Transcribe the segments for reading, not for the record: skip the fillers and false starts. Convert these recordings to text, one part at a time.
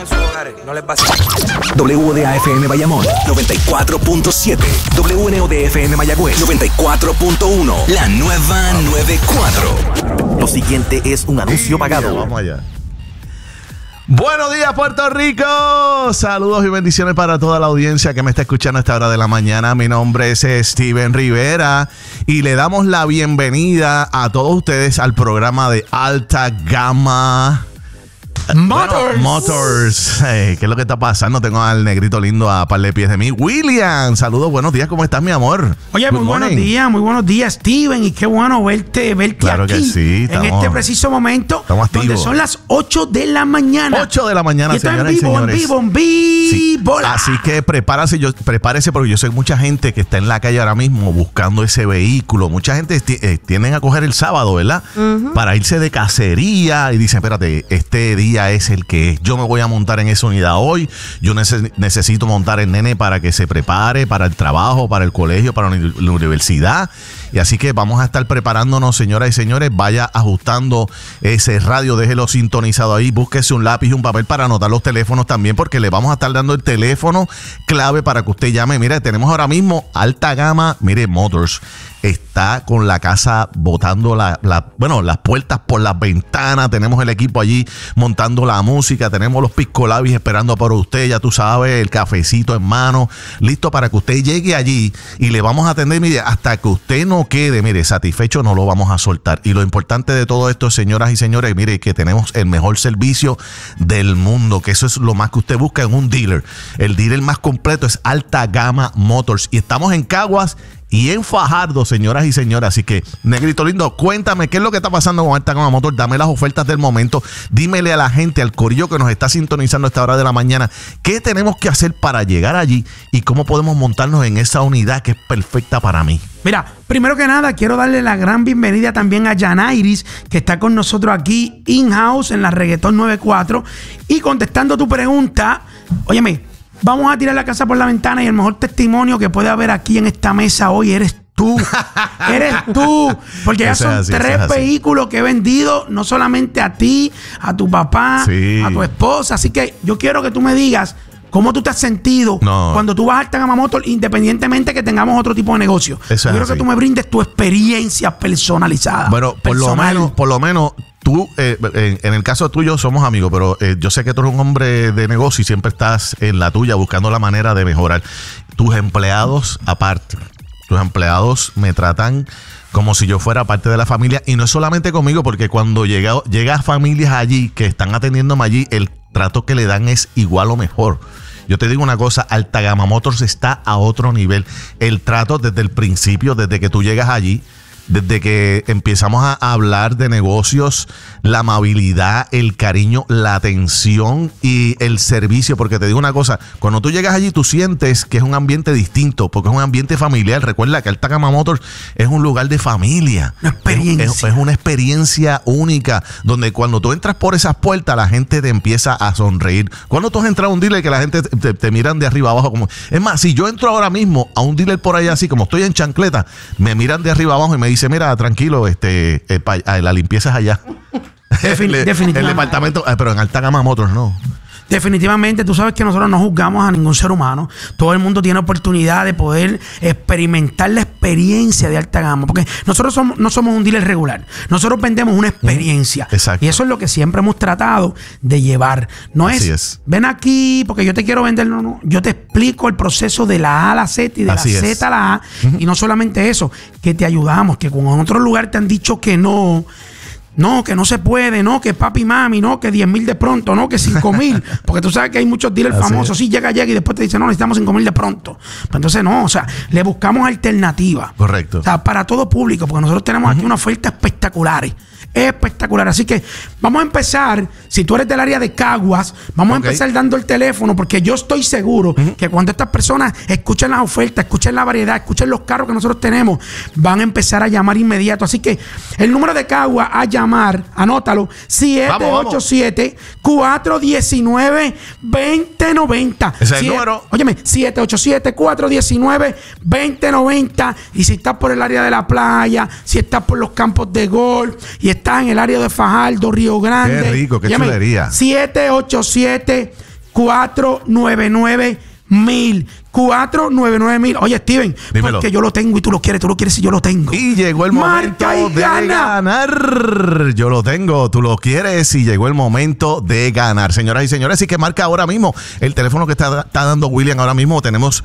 No les va a... WDAFM Bayamón 94.7, WNODFM Mayagüez 94.1, la nueva 94. Lo siguiente es un anuncio pagado. Vamos allá. Buenos días, Puerto Rico. Saludos y bendiciones para toda la audiencia que me está escuchando a esta hora de la mañana. Mi nombre es Steven Rivera y le damos la bienvenida a todos ustedes al programa de Alta Gama Motors. Hey, ¿qué es lo que está pasando? Tengo al negrito lindo a par de pies de mí. William, saludos, buenos días, ¿cómo estás, mi amor? Oye, muy buenos días, Steven. Y qué bueno verte claro aquí que sí, en este preciso momento. Estamos activos. Donde son las 8 de la mañana. 8 de la mañana, señoras y señores. En vivo. Sí. Así que prepárese porque yo sé mucha gente que está en la calle ahora mismo buscando ese vehículo. Mucha gente tienden a coger el sábado, ¿verdad? Para irse de cacería y dicen, espérate, este día es el que es. Yo me voy a montar en esa unidad hoy. Yo necesito montar el nene para que se prepare para el trabajo, para el colegio, para la universidad. Y así que vamos a estar preparándonos, señoras y señores. Vaya ajustando ese radio, déjelo sintonizado ahí. Búsquese un lápiz y un papel para anotar los teléfonos también, porque le vamos a estar dando el teléfono clave para que usted llame. Mire, tenemos ahora mismo Alta Gama, Motors. Está con la casa botando las puertas por las ventanas. Tenemos el equipo allí montando la música. Tenemos los piscolabis esperando por usted. Ya tú sabes, el cafecito en mano, listo para que usted llegue allí y le vamos a atender. Mire, hasta que usted no quede, satisfecho, no lo vamos a soltar. Y lo importante de todo esto, señoras y señores, mire, que tenemos el mejor servicio del mundo, que eso es lo más que usted busca en un dealer. El dealer más completo es Alta Gama Motors. Y estamos en Caguas y en Fajardo, señoras y señores. Así que, negrito lindo, cuéntame qué es lo que está pasando con Alta Gama Motor. Dame las ofertas del momento. Dímele a la gente, al corillo que nos está sintonizando a esta hora de la mañana, qué tenemos que hacer para llegar allí y cómo podemos montarnos en esa unidad que es perfecta para mí. Mira, primero que nada, quiero darle la gran bienvenida también a Yanairis, que está con nosotros aquí in-house en la Reggaetón 94. Y contestando tu pregunta, óyeme, vamos a tirar la casa por la ventana y el mejor testimonio que puede haber aquí en esta mesa hoy eres tú. Eres tú. Porque ya son 3 vehículos que he vendido, no solamente a ti, a tu papá, a tu esposa. Así que yo quiero que tú me digas cómo tú te has sentido cuando tú vas a Alta Gama Motor, independientemente que tengamos otro tipo de negocio. Quiero que tú me brindes tu experiencia personalizada. Bueno, por lo menos tú, en el caso tuyo, somos amigos, pero yo sé que tú eres un hombre de negocio y siempre estás en la tuya buscando la manera de mejorar. Tus empleados, aparte, tus empleados me tratan como si yo fuera parte de la familia. Y no es solamente conmigo, porque cuando llega familias allí que están atendiéndome allí, el trato que le dan es igual o mejor. Yo te digo una cosa, Alta Gama Motors está a otro nivel. El trato desde el principio, desde que tú llegas allí, desde que empezamos a hablar de negocios, la amabilidad, el cariño, la atención y el servicio. Porque te digo una cosa, cuando tú llegas allí tú sientes que es un ambiente distinto, porque es un ambiente familiar. Recuerda que Alta Gama Motors es un lugar de familia. Una experiencia. Es una experiencia única, donde cuando tú entras por esas puertas la gente te empieza a sonreír. Cuando tú has entrado a un dealer que la gente te miran de arriba abajo, como... Es más, si yo entro ahora mismo a un dealer por allá así, como estoy en chancleta, me miran de arriba abajo y me dicen, mira, tranquilo, la limpieza es allá. Definitivamente. El departamento, pero en Alta Gama Motors no. Definitivamente, tú sabes que nosotros no juzgamos a ningún ser humano. Todo el mundo tiene oportunidad de poder experimentar la experiencia de Alta Gama. Porque nosotros no somos un dealer regular. Nosotros vendemos una experiencia. Exacto. Y eso es lo que siempre hemos tratado de llevar. No es, ven aquí porque yo te quiero vender. No. Yo te explico el proceso de la A a la Z y de la Z a la A. Y no solamente eso, que te ayudamos. Que con otro lugar te han dicho que no, que no se puede, no, que papi, mami, no, que 10,000 de pronto, no, que 5,000. Porque tú sabes que hay muchos dealers famosos. Sí, llega y después te dicen, no, necesitamos 5,000 de pronto. Pues entonces, no, o sea, le buscamos alternativas. Correcto. O sea, para todo público, porque nosotros tenemos aquí una oferta espectaculares. Espectacular. Así que vamos a empezar. Si tú eres del área de Caguas, vamos a empezar dando el teléfono, porque yo estoy seguro que cuando estas personas escuchen las ofertas, escuchen la variedad, escuchen los carros que nosotros tenemos, van a empezar a llamar inmediato. Así que el número de Caguas a llamar, anótalo, 787-419-2090. Ese es el número. Óyeme, 787-419-2090. Y si estás por el área de la playa, si estás por los campos de golf y estás en el área de Fajardo, Río Grande. Qué rico, qué chulería. 787 499-1000. 499-1000. Oye, Steven, dímelo. porque yo lo tengo y tú lo quieres y yo lo tengo. Y llegó el momento Marca y de ganar. Yo lo tengo, tú lo quieres y llegó el momento de ganar. Señoras y señores, así que marca ahora mismo el teléfono que está dando William ahora mismo. Tenemos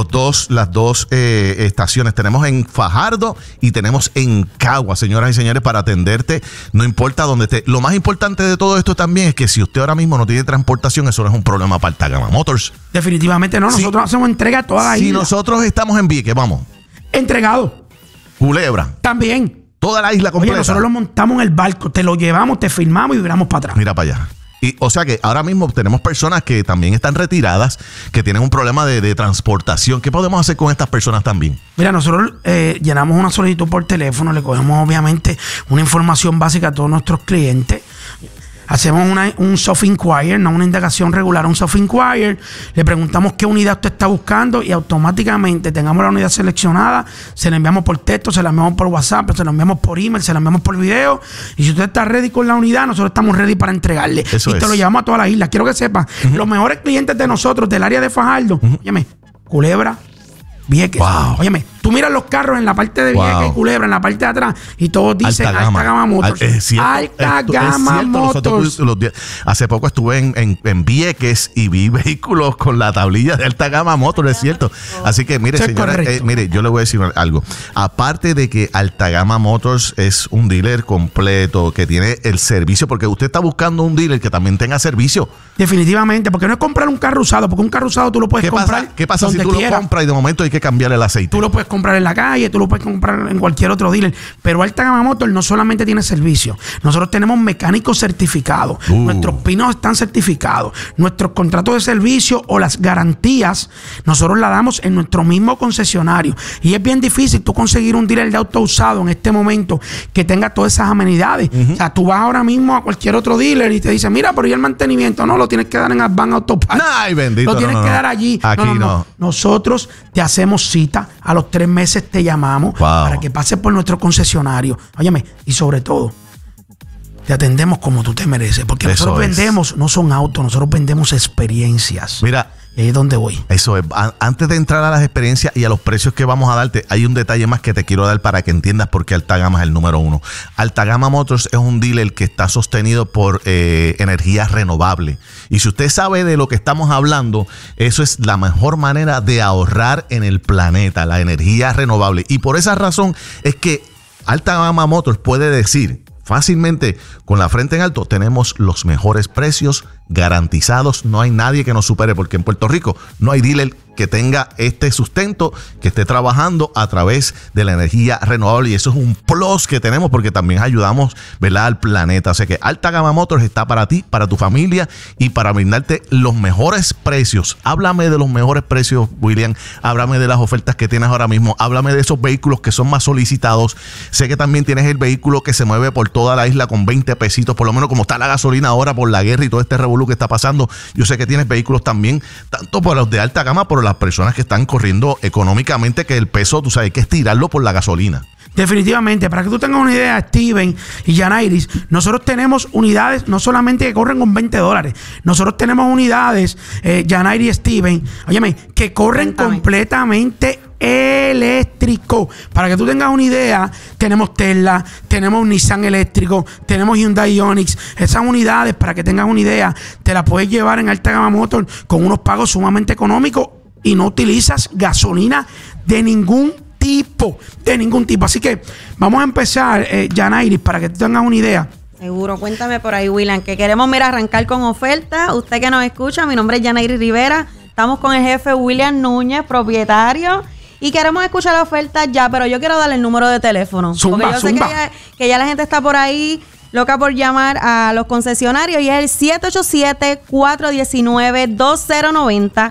las dos estaciones. Tenemos en Fajardo y tenemos en Cagua, señoras y señores, para atenderte. No importa dónde esté. Lo más importante de todo esto también es que si usted ahora mismo no tiene transportación, eso no es un problema para Altagama Motors. Definitivamente no. Nosotros hacemos entrega a toda la isla. Si nosotros estamos en Vieques, vamos. Entregado. Culebra. También. Toda la isla completa. Oye, nosotros lo montamos en el barco, te lo llevamos, te firmamos y viramos para atrás. Mira para allá. Y, o sea que ahora mismo tenemos personas que también están retiradas, que tienen un problema de transportación. ¿Qué podemos hacer con estas personas también? Mira, nosotros llenamos una solicitud por teléfono, le cogemos obviamente una información básica a todos nuestros clientes. Hacemos un soft inquiry, no una indagación regular, un soft inquiry. Le preguntamos qué unidad usted está buscando y automáticamente tengamos la unidad seleccionada, se la enviamos por texto, se la enviamos por WhatsApp, se la enviamos por email, se la enviamos por video. Y si usted está ready con la unidad, nosotros estamos ready para entregarle. Eso y te lo llevamos a toda la isla. Quiero que sepas, los mejores clientes de nosotros del área de Fajardo, óyeme, Culebra, Vieques. Wow. Óyeme, tú miras los carros en la parte de Vieques y Culebra, en la parte de atrás, y todos dicen Alta Gama Motors. Alta Gama Motors. Hace poco estuve en Vieques y vi vehículos con la tablilla de Alta Gama Motors, es cierto. Así que, mire, señora, mire, yo le voy a decir algo. Aparte de que Alta Gama Motors es un dealer completo, que tiene el servicio, porque usted está buscando un dealer que también tenga servicio. Definitivamente, porque no es comprar un carro usado, porque un carro usado tú lo puedes comprar. ¿Qué pasa si tú lo compras y de momento hay que cambiar el aceite? Tú lo puedes comprar en la calle, tú lo puedes comprar en cualquier otro dealer. Pero Alta Gama Motors no solamente tiene servicio. Nosotros tenemos mecánicos certificados. Nuestros pinos están certificados. Nuestros contratos de servicio o las garantías, nosotros las damos en nuestro mismo concesionario. Y es bien difícil tú conseguir un dealer de auto usado en este momento que tenga todas esas amenidades. O sea, tú vas ahora mismo a cualquier otro dealer y te dice, mira, pero ¿y el mantenimiento? No, lo tienes que dar en Advan Auto Parts. Ay, bendito. Lo tienes que dar allí. Aquí no. Nosotros te hacemos cita. A los 3 meses te llamamos para que pases por nuestro concesionario. Óyeme, y sobre todo, te atendemos como tú te mereces. Porque nosotros vendemos, no son autos, nosotros vendemos experiencias. Mira. Y ahí es donde voy. Eso es. Antes de entrar a las experiencias y a los precios que vamos a darte, hay un detalle más que te quiero dar para que entiendas por qué Alta Gama es el número 1. Alta Gama Motors es un dealer que está sostenido por energía renovable. Y si usted sabe de lo que estamos hablando, eso es la mejor manera de ahorrar en el planeta, la energía renovable. Y por esa razón es que Alta Gama Motors puede decir fácilmente, con la frente en alto, tenemos los mejores precios garantizados. No hay nadie que nos supere, porque en Puerto Rico no hay dealer que tenga este sustento, que esté trabajando a través de la energía renovable. Y eso es un plus que tenemos, porque también ayudamos, ¿verdad?, al planeta. O sea que Alta Gama Motors está para ti, para tu familia y para brindarte los mejores precios. Háblame de los mejores precios, William. Háblame de las ofertas que tienes ahora mismo. Háblame de esos vehículos que son más solicitados. Sé que también tienes el vehículo que se mueve por toda la isla con 20 pesitos, por lo menos como está la gasolina ahora por la guerra y todo este revolú que está pasando. Yo sé que tienes vehículos también, tanto por los de alta gama, por las personas que están corriendo económicamente, que el peso, tú sabes, hay que estirarlo por la gasolina. Definitivamente, para que tú tengas una idea, Steven y Yanairis, nosotros tenemos unidades no solamente que corren con $20, nosotros tenemos unidades, Yanairis y Steven, óyeme, que corren completamente eléctrico. Para que tú tengas una idea, tenemos Tesla, tenemos Nissan eléctrico, tenemos Hyundai Onix. Esas unidades, para que tengas una idea, te las puedes llevar en Alta Gama Motors con unos pagos sumamente económicos y no utilizas gasolina de ningún tipo. Así que vamos a empezar, Yanairis, para que tú tengas una idea. Seguro, cuéntame por ahí, William, que queremos, arrancar con oferta. Usted que nos escucha, mi nombre es Yanairis Rivera. Estamos con el jefe William Núñez, propietario. Y queremos escuchar la oferta ya, pero yo quiero darle el número de teléfono. Porque yo sé que ya la gente está por ahí loca por llamar a los concesionarios, y es el 787-419-2090.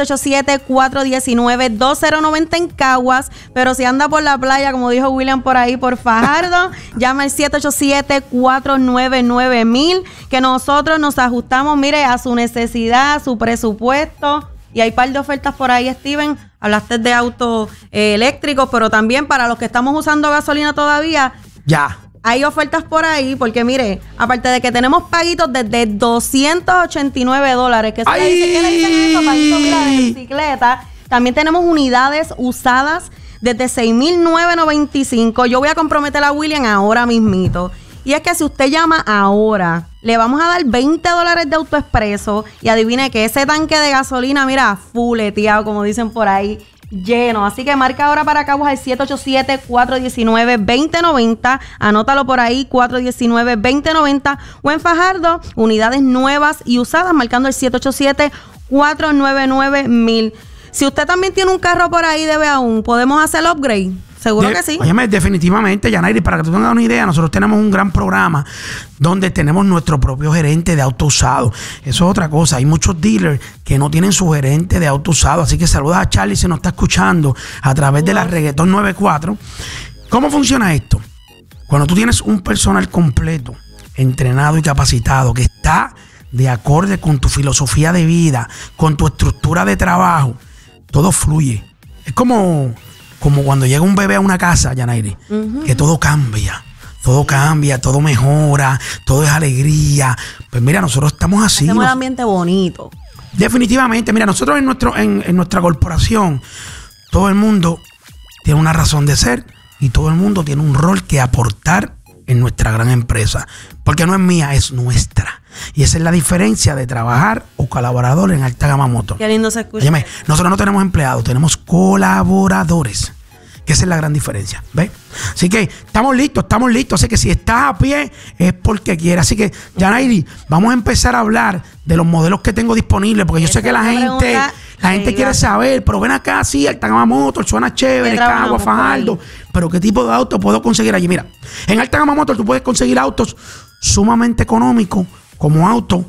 787-419-2090 en Caguas. Pero si anda por la playa, como dijo William por ahí, por Fajardo, llama al 787-499-1000, que nosotros nos ajustamos, mire, a su necesidad, a su presupuesto. Y hay un par de ofertas por ahí, Steven. Hablaste de autos eléctricos, pero también para los que estamos usando gasolina todavía. Ya. hay ofertas por ahí, porque mire, aparte de que tenemos paguitos desde $289, que eso le dicen, ¿qué le dicen eso? Paguitos, mira, de bicicleta. También tenemos unidades usadas desde $6,995. Yo voy a comprometer a William ahora mismito. Y es que si usted llama ahora, le vamos a dar $20 de AutoExpreso y adivine que ese tanque de gasolina, mira, fuleteado, como dicen por ahí, lleno. Así que marca ahora para Caguas al 787-419-2090. Anótalo por ahí, 419-2090. O en Fajardo, unidades nuevas y usadas, marcando el 787-499-1000. Si usted también tiene un carro por ahí, debe aún, ¿podemos hacer el upgrade? Seguro que sí. Óyeme, definitivamente, Yanairis, para que tú tengas una idea, nosotros tenemos un gran programa donde tenemos nuestro propio gerente de auto usado. Eso es otra cosa. Hay muchos dealers que no tienen su gerente de auto usado. Así que saluda a Charlie si nos está escuchando a través de la Reggaetón 94. ¿Cómo funciona esto? Cuando tú tienes un personal completo, entrenado y capacitado, que está de acorde con tu filosofía de vida, con tu estructura de trabajo, todo fluye. Es como cuando llega un bebé a una casa, Yanairis, que todo cambia, todo mejora, todo es alegría. Pues mira, nosotros estamos así. Hacemos el ambiente bonito. Definitivamente, mira, nosotros en nuestra corporación, todo el mundo tiene una razón de ser y todo el mundo tiene un rol que aportar en nuestra gran empresa. Porque no es mía, es nuestra. Y esa es la diferencia de trabajar o colaborador en Alta Gama Motors. Qué lindo se escucha. Óyeme, nosotros no tenemos empleados, tenemos colaboradores. Que esa es la gran diferencia, ¿ves? Así que estamos listos. Así que si estás a pie es porque quieres. Así que, Yanairis, vamos a empezar a hablar de los modelos que tengo disponibles, porque yo sé que la gente quiere saber, pero ven acá, sí, Alta Gama Motors, suena chévere, Caguas, Fajardo, pero ¿qué tipo de auto puedo conseguir allí? Mira, en Alta Gama Motors tú puedes conseguir autos sumamente económicos, como autos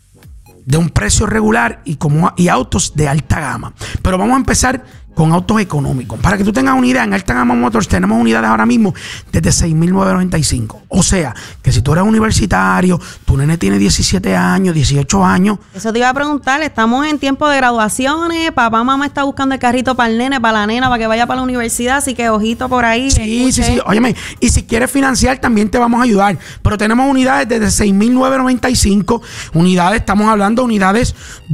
de un precio regular y autos de alta gama. Pero vamos a empezar con autos económicos. Para que tú tengas una idea, en Alta Gama Motors tenemos unidades ahora mismo desde $6,995. O sea, que si tú eres universitario, tu nene tiene 17 años, 18 años. Eso te iba a preguntar, estamos en tiempo de graduaciones, papá, mamá está buscando el carrito para el nene, para la nena, para que vaya para la universidad, así que ojito por ahí. Sí. Óyeme, y si quieres financiar, también te vamos a ayudar. Pero tenemos unidades desde $6,995. Unidades, estamos hablando de unidades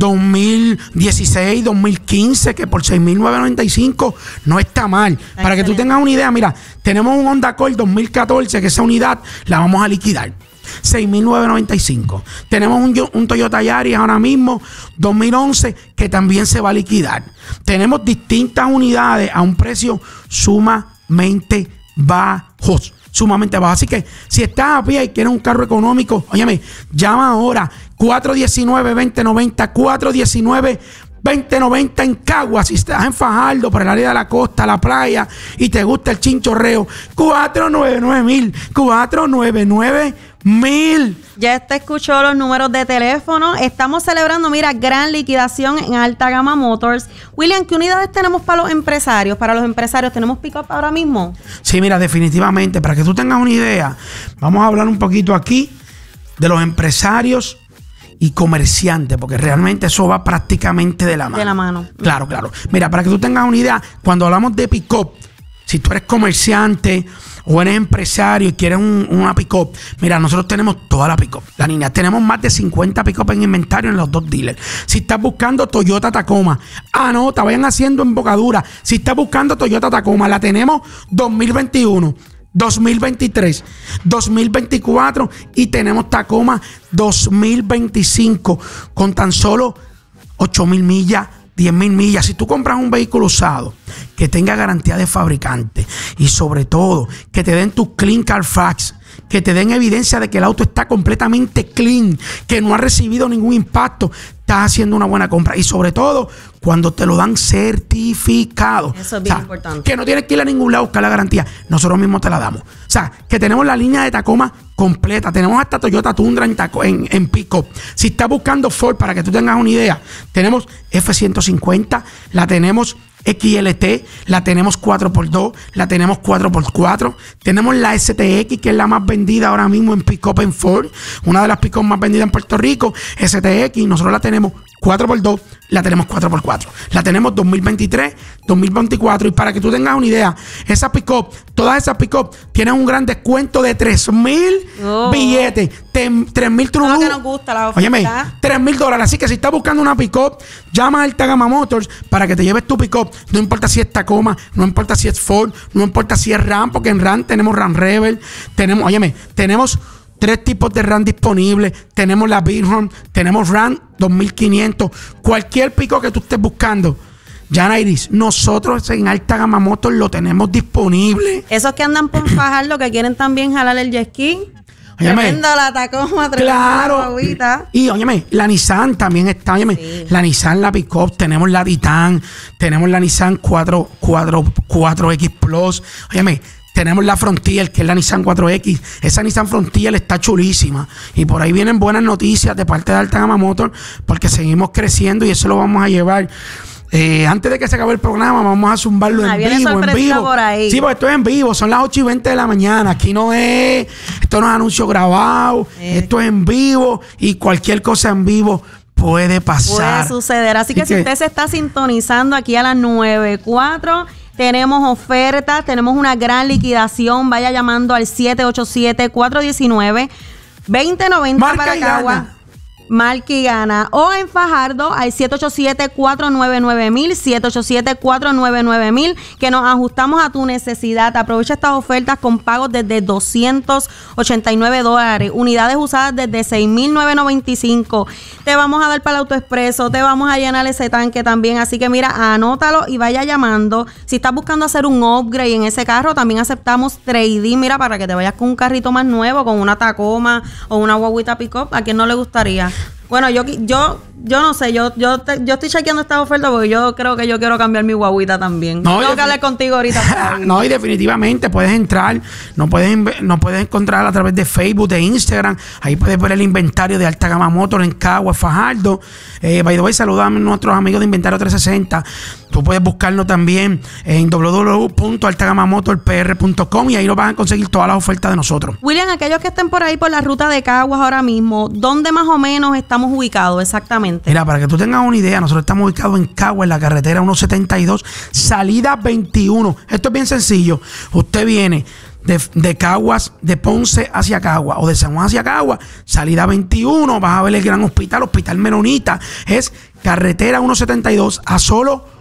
2016, 2015, que por $6,995 no está mal. Para que tú tengas una idea, mira, tenemos un Honda Accord 2014 que esa unidad la vamos a liquidar. $6,995. Tenemos un Toyota Yaris ahora mismo 2011 que también se va a liquidar. Tenemos distintas unidades a un precio sumamente bajo. Así que si estás a pie y quieres un carro económico, óyeme, llama ahora 419-2090, 419-2090 en Caguas. Si estás en Fajardo, por el área de la costa, la playa, y te gusta el chinchorreo, 499-1000. Ya te escuchó los números de teléfono. Estamos celebrando, mira, gran liquidación en Alta Gama Motors. William, ¿qué unidades tenemos para los empresarios? Para los empresarios, ¿tenemos pick-up ahora mismo? Sí, mira, definitivamente. Para que tú tengas una idea, vamos a hablar un poquito aquí de los empresarios y comerciantes, porque realmente eso va prácticamente de la mano. De la mano. Claro. Mira, para que tú tengas una idea, cuando hablamos de pick-up, si tú eres comerciante o eres empresario y quieres una pick-up, mira, nosotros tenemos toda la pick-up. La niña, tenemos más de 50 pick-up en inventario en los dos dealers. Si estás buscando Toyota Tacoma, anota, vayan haciendo embocadura. Si estás buscando Toyota Tacoma, la tenemos 2021. 2023, 2024 y tenemos Tacoma 2025 con tan solo 8,000 millas, 10,000 millas. Si tú compras un vehículo usado que tenga garantía de fabricante y sobre todo que te den tu Clean Carfax, que te den evidencia de que el auto está completamente clean, que no ha recibido ningún impacto, estás haciendo una buena compra. Y sobre todo, cuando te lo dan certificado. Eso es bien importante. Que no tienes que ir a ningún lado a buscar la garantía. Nosotros mismos te la damos. O sea, que tenemos la línea de Tacoma completa. Tenemos hasta Toyota Tundra en pick-up. Si estás buscando Ford, para que tú tengas una idea, tenemos F-150, la tenemos XLT, la tenemos 4x2, la tenemos 4x4, tenemos la STX, que es la más vendida ahora mismo en pick-up en Ford, una de las pick-up más vendidas en Puerto Rico, STX, nosotros la tenemos 4x2, la tenemos 4x4. La tenemos 2023, 2024. Y para que tú tengas una idea, esa pick-up, todas esas pick-up tienen un gran descuento de 3,000 billetes, 3,000 trulú. Que nos gusta la oferta. Óyeme, $3,000. Así que si estás buscando una pick-up, llama a Alta Gama Motors para que te lleves tu pick-up. No importa si es Tacoma, no importa si es Ford, no importa si es RAM, porque en RAM tenemos RAM Rebel. Tenemos 3 tipos de RAM disponibles. Tenemos la Bighorn, tenemos RAM 2500. Cualquier pico que tú estés buscando, Yanairis, nosotros en Alta Gama Motors lo tenemos disponible. Esos que andan por Fajardo, que quieren también jalar el jet ski. Tremendo la Tacoma, claro. Y óyeme, la Nissan también está. Óyeme, sí. La Nissan, la Pickup, tenemos la Titan, tenemos la Nissan 4X Plus. Óyeme, tenemos la Frontier, que es la Nissan 4X. Esa Nissan Frontier está chulísima. Y por ahí vienen buenas noticias de parte de Alta Gama Motor, porque seguimos creciendo y eso lo vamos a llevar. Antes de que se acabe el programa, vamos a zumbarlo en vivo. Por ahí. Sí, porque esto es en vivo. Son las 8:20 de la mañana. Aquí esto no es anuncio grabado. Esto es en vivo. Y cualquier cosa en vivo puede pasar. Puede suceder. Así que si usted se está sintonizando aquí a las 9:04, tenemos ofertas, tenemos una gran liquidación. Vaya llamando al 787-419-2090 para Cagua. Marca y gana. O en Fajardo al 787-499-1000, 787-499-1000, que nos ajustamos a tu necesidad. Aprovecha estas ofertas con pagos desde $289, unidades usadas desde $6,995. Te vamos a dar para el autoexpreso, te vamos a llenar ese tanque también. Así que mira, anótalo y vaya llamando. Si estás buscando hacer un upgrade en ese carro, también aceptamos trading. Mira, para que te vayas con un carrito más nuevo, con una Tacoma o una guaguita pick-up. ¿A quién no le gustaría? Bueno, yo no sé, yo estoy chequeando esta oferta porque yo creo que yo quiero cambiar mi guaguita también. Tengo que hablar contigo ahorita. No, y definitivamente puedes entrar, nos puedes encontrar a través de Facebook, de Instagram. Ahí puedes ver el inventario de Alta Gama Motor en Cagua, Fajardo. By the way, saludamos a nuestros amigos de Inventario 360. Tú puedes buscarnos también en www.altagamamotorpr.com y ahí nos van a conseguir todas las ofertas de nosotros. William, aquellos que estén por ahí por la ruta de Caguas ahora mismo, ¿dónde más o menos estamos ubicados exactamente? Mira, para que tú tengas una idea, nosotros estamos ubicados en Caguas, en la carretera 172, salida 21. Esto es bien sencillo. Usted viene de Caguas, de Ponce hacia Caguas o de San Juan hacia Caguas, salida 21, vas a ver el gran Hospital Menonita. Es carretera 172 a solo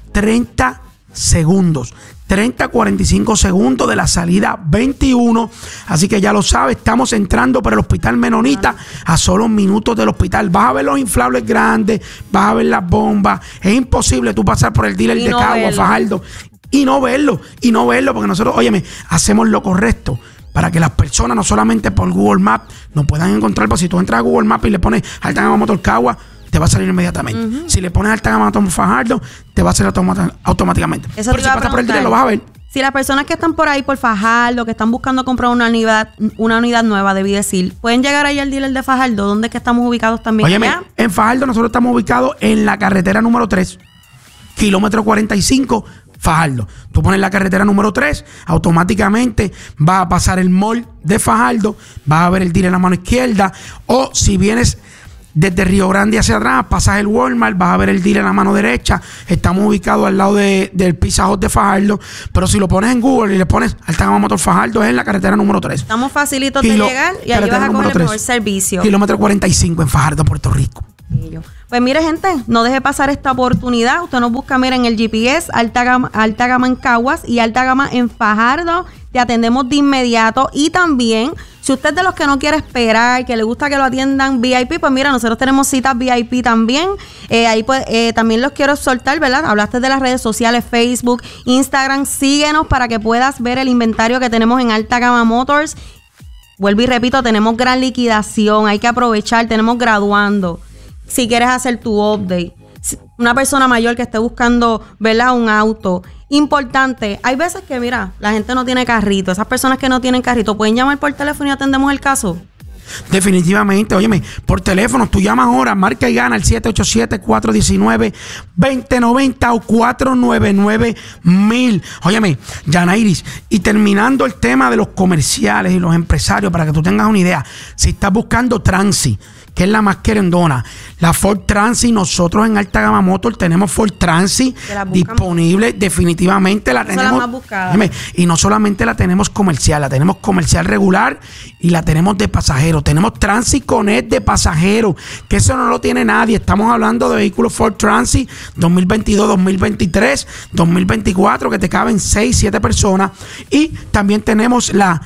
30 segundos. 30-45 segundos de la salida 21. Así que ya lo sabes, estamos entrando por el Hospital Menonita a solo minutos del hospital. Vas a ver los inflables grandes, vas a ver las bombas. Es imposible tú pasar por el dealer de Caguas, Fajardo, y no verlo, porque nosotros, óyeme, hacemos lo correcto para que las personas, no solamente por Google Maps, nos puedan encontrar. Pues si tú entras a Google Maps y le pones Alta Gama Motor Caguas, te va a salir inmediatamente. Si le pones Alta Gama Motor Fajardo, te va a salir automáticamente. Eso pero si pasas por el dealer, lo vas a ver. Si las personas que están por ahí por Fajardo, que están buscando comprar una unidad nueva, debí decir, pueden llegar ahí al dealer de Fajardo. ¿Dónde es que estamos ubicados también? Óyeme, en Fajardo nosotros estamos ubicados en la carretera número 3, kilómetro 45, Fajardo. Tú pones la carretera número 3, automáticamente vas a pasar el mall de Fajardo, vas a ver el dealer en la mano izquierda, o si vienes desde Río Grande hacia atrás, pasas el Walmart, vas a ver el dealer en la mano derecha. Estamos ubicados al lado del Pizza Hut de Fajardo. Pero si lo pones en Google y le pones Alta Gama Motor Fajardo, es en la carretera número 3. Estamos facilitos de llegar y ahí vas a coger el mejor servicio. Kilómetro 45 en Fajardo, Puerto Rico. Pues mire, gente, no deje pasar esta oportunidad. Usted nos busca, mira, en el GPS, Alta Gama en Caguas y Alta Gama en Fajardo. Te atendemos de inmediato. Y también, si usted es de los que no quiere esperar, que le gusta que lo atiendan VIP, pues mira, nosotros tenemos citas VIP también. Ahí pues también los quiero soltar, ¿verdad? Hablaste de las redes sociales, Facebook, Instagram. Síguenos para que puedas ver el inventario que tenemos en Alta Gama Motors. Vuelvo y repito, tenemos gran liquidación. Hay que aprovechar, tenemos graduando. Si quieres hacer tu update, una persona mayor que esté buscando, ¿verdad?, un auto. Importante, hay veces que, mira, la gente no tiene carrito. Esas personas que no tienen carrito, ¿pueden llamar por teléfono y atendemos el caso? Definitivamente, óyeme, por teléfono, tú llamas ahora, marca y gana el 787-419-2090 o 499-1000. Óyeme, Yanairis, y terminando el tema de los comerciales y los empresarios, para que tú tengas una idea, si estás buscando Transi, que es la más querendona, la Ford Transit, nosotros en Alta Gama Motor tenemos Ford Transit disponible, definitivamente la tenemos. La más buscada. Y no solamente la tenemos comercial, la tenemos comercial regular y la tenemos de pasajero. Tenemos Transit Connect de pasajero, que eso no lo tiene nadie. Estamos hablando de vehículos Ford Transit 2022, 2023, 2024, que te caben 6, 7 personas. Y también tenemos la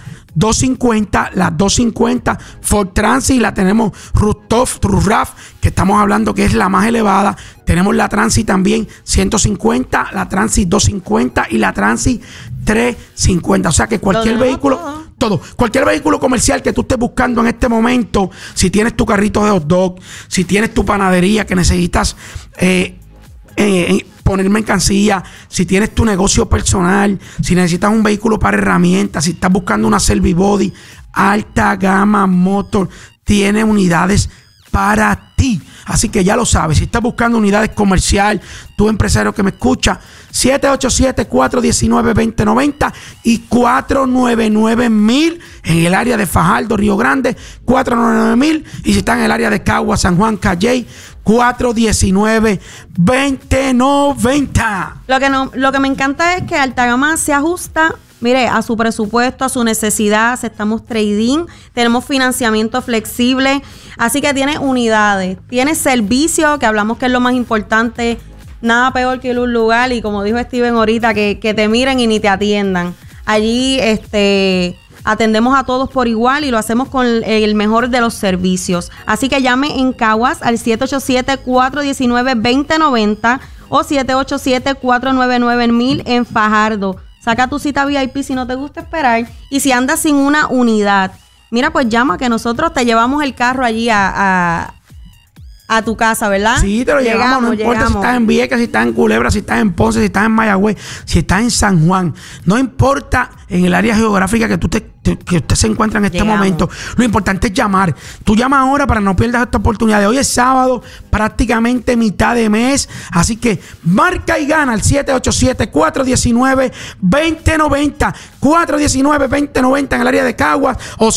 250 Ford Transit, la tenemos Rooftop, Roof, que estamos hablando que es la más elevada. Tenemos la Transit también 150, la Transit 250 y la Transit 350. O sea que cualquier vehículo, cualquier vehículo comercial que tú estés buscando en este momento, si tienes tu carrito de hot dog, si tienes tu panadería que necesitas poner mercancía, si tienes tu negocio personal, si necesitas un vehículo para herramientas, si estás buscando una Servibody, Alta Gama Motor tiene unidades para ti. Así que ya lo sabes, si estás buscando unidades comercial, tú empresario que me escucha, 787-419-2090 y 499-1000 en el área de Fajardo, Río Grande, 499-1000, y si está en el área de Cagua, San Juan, Calley, 419-2090. Lo que me encanta es que Alta Gama se ajusta, mire, a su presupuesto, a su necesidad. Aceptamos trading, tenemos financiamiento flexible, así que tiene unidades, tiene servicio, que hablamos que es lo más importante. Nada peor que ir a un lugar y, como dijo Steven ahorita, que te miren y ni te atiendan. Allí atendemos a todos por igual y lo hacemos con el mejor de los servicios. Así que llame en Caguas al 787-419-2090 o 787-499-1000 en Fajardo. Saca tu cita VIP si no te gusta esperar. Y si andas sin una unidad, mira, pues llama, que nosotros te llevamos el carro allí a tu casa, ¿verdad? Sí, te lo llevamos, no importa si estás en Vieques, si estás en Culebra, si estás en Ponce, si estás en Mayagüez, si estás en San Juan. No importa en el área geográfica que usted se encuentra en este momento. Lo importante es llamar. Tú llamas ahora para no pierdas esta oportunidad. Hoy es sábado, prácticamente mitad de mes. Así que marca y gana al 787-419-2090. 419-2090 en el área de Caguas o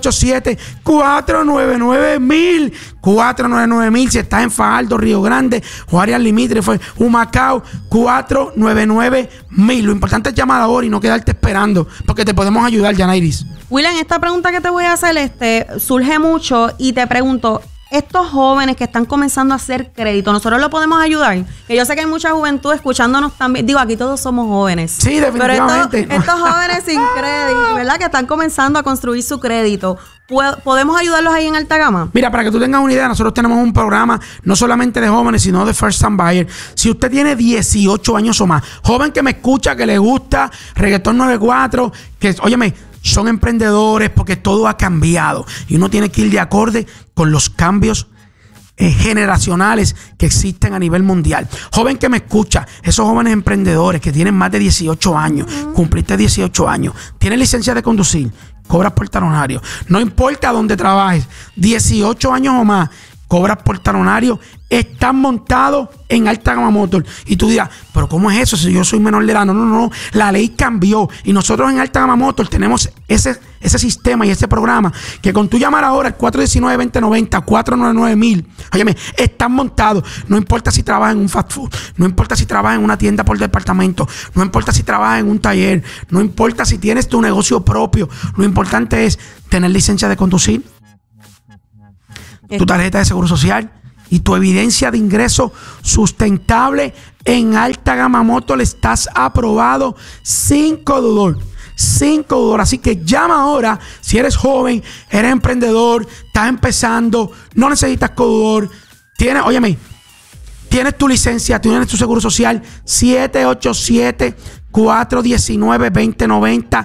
787-499-1000. 499-1000 si estás en Fajardo, Río Grande o áreas limítrofes, Humacao, 499-1000. Lo importante es llamar ahora y no quedarte esperando, porque te podemos ayudar, Yanairis. William, esta pregunta que te voy a hacer surge mucho y te pregunto, estos jóvenes que están comenzando a hacer crédito, ¿nosotros lo podemos ayudar? Que yo sé que hay mucha juventud escuchándonos también. Digo, aquí todos somos jóvenes. Sí, definitivamente. Pero estos jóvenes sin crédito, ¿verdad? Que están comenzando a construir su crédito. ¿Podemos ayudarlos ahí en Alta Gama? Mira, para que tú tengas una idea, nosotros tenemos un programa no solamente de jóvenes, sino de First Time Buyer. Si usted tiene 18 años o más, joven que me escucha, que le gusta Reggaetón 94, que, óyeme, son emprendedores, porque todo ha cambiado y uno tiene que ir de acorde con los cambios generacionales que existen a nivel mundial. Joven que me escucha, esos jóvenes emprendedores que tienen más de 18 años, cumpliste 18 años, tienes licencia de conducir, cobras por talonario, no importa dónde trabajes, 18 años o más, cobras por talonario, están montados en Alta Gama Motor. Y tú dirás, pero ¿cómo es eso si yo soy menor de edad? No, la ley cambió y nosotros en Alta Gama Motor tenemos ese sistema y ese programa que con tú llamar ahora al 419-2090, 499-1000, óyeme, están montados. No importa si trabajas en un fast food, no importa si trabajas en una tienda por departamento, no importa si trabajas en un taller, no importa si tienes tu negocio propio, lo importante es tener licencia de conducir, tu tarjeta de seguro social y tu evidencia de ingreso sustentable. En Alta Gama Motor estás aprobado sin codudor. Así que llama ahora si eres joven, eres emprendedor, estás empezando, no necesitas codudor, tienes tu licencia, tienes tu seguro social. 787-419-2090,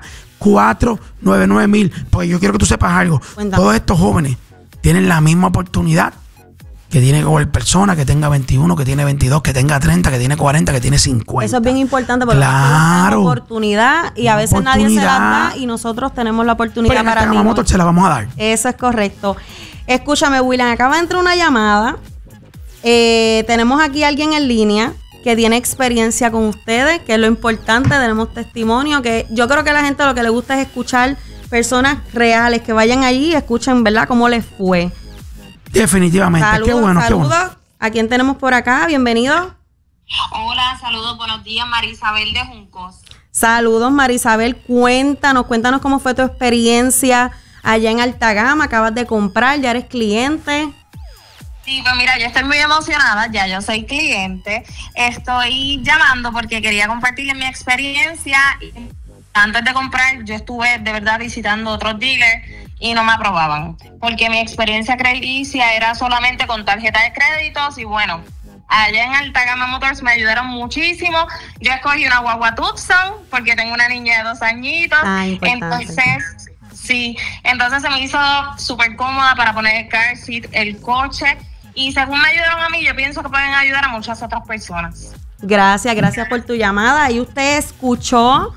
499-1000. Pues yo quiero que tú sepas algo. Cuéntame. Todos estos jóvenes tienen la misma oportunidad que tiene que coger persona, que tenga 21, que tiene 22, que tenga 30, que tiene 40, que tiene 50. Eso es bien importante porque claro, tenemos oportunidad y a veces nadie se las da y nosotros tenemos la oportunidad. Pero para Altagama Motors se la vamos a dar. Eso es correcto. Escúchame, William, acaba de entrar una llamada. Tenemos aquí a alguien en línea que tiene experiencia con ustedes, que es lo importante. Tenemos testimonio, que yo creo que a la gente lo que le gusta es escuchar personas reales, que vayan allí y escuchen, ¿verdad?, cómo les fue. Definitivamente. Saludos, qué bueno, saludos. qué bueno. ¿A quién tenemos por acá? Bienvenido. Hola, saludos, buenos días, Marisabel de Juncos. Saludos, Marisabel. Cuéntanos cómo fue tu experiencia allá en Altagama. Acabas de comprar, ya eres cliente. Sí, pues mira, yo estoy muy emocionada, ya yo soy cliente. Estoy llamando porque quería compartirles mi experiencia. Antes de comprar, yo estuve de verdad visitando otros dealers y no me aprobaban, porque mi experiencia crediticia era solamente con tarjeta de créditos y bueno, allá en Altagama Motors me ayudaron muchísimo. Yo escogí una guagua Tucson porque tengo una niña de 2 añitos. Entonces, sí, entonces se me hizo súper cómoda para poner el car seat, el coche. Y según me ayudaron a mí, yo pienso que pueden ayudar a muchas otras personas. Gracias por tu llamada. Y usted escuchó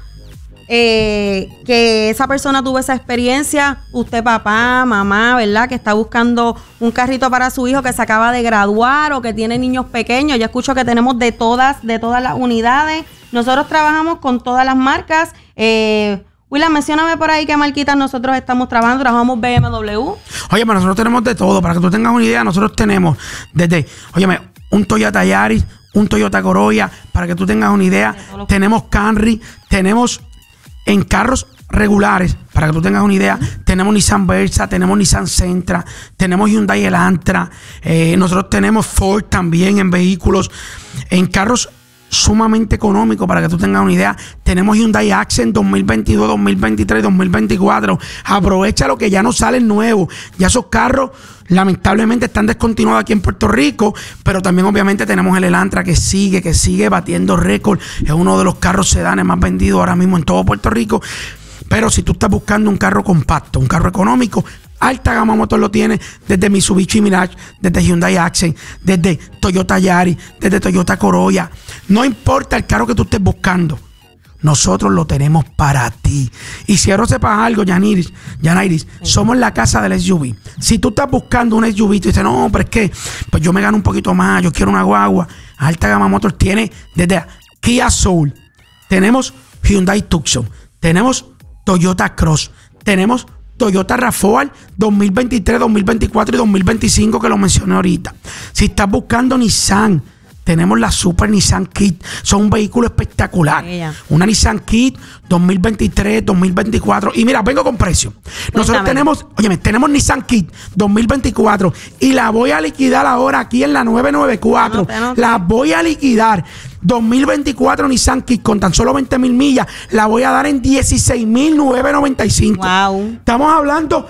que esa persona tuvo esa experiencia. Usted, papá, mamá, ¿verdad?, que está buscando un carrito para su hijo que se acaba de graduar o que tiene niños pequeños. Yo escucho que tenemos de todas las unidades. Nosotros trabajamos con todas las marcas. William, mencióname por ahí qué marquitas nosotros estamos trabajando. Trabajamos BMW. Oye, pero nosotros tenemos de todo. Para que tú tengas una idea, nosotros tenemos desde, óyeme, un Toyota Yaris, un Toyota Corolla. Para que tú tengas una idea, tenemos Camry, tenemos en carros regulares. Para que tú tengas una idea, tenemos Nissan Versa, tenemos Nissan Sentra, tenemos Hyundai Elantra. Nosotros tenemos Ford también en vehículos. En carros sumamente económico, para que tú tengas una idea, tenemos Hyundai Accent 2022, 2023, 2024. Aprovecha lo que ya no sale nuevo. Ya esos carros lamentablemente están descontinuados aquí en Puerto Rico, pero también obviamente tenemos el Elantra que sigue batiendo récord. Es uno de los carros sedanes más vendidos ahora mismo en todo Puerto Rico. Pero si tú estás buscando un carro compacto, un carro económico, Altagama Motors lo tiene desde Mitsubishi Mirage, desde Hyundai Accent, desde Toyota Yaris, desde Toyota Corolla. No importa el carro que tú estés buscando, nosotros lo tenemos para ti. Y si ahora sepas algo, Yanairis, somos la casa del SUV. Si tú estás buscando un SUV y dices, no, pero es que pues yo me gano un poquito más, yo quiero una guagua, Altagama Motors tiene desde Kia Soul, tenemos Hyundai Tucson, tenemos Toyota Cross, tenemos Toyota RAV4 2023, 2024 y 2025 que lo mencioné ahorita. Si estás buscando Nissan, tenemos la Super Nissan Kit. Son un vehículo espectacular. Una Nissan Kit 2023, 2024. Y mira, vengo con precio. Nosotros tenemos Nissan Kit 2024 y la voy a liquidar ahora aquí en la 994. La voy a liquidar. 2024 Nissan Kit con tan solo 20,000 millas, la voy a dar en 16,995. Wow. Estamos hablando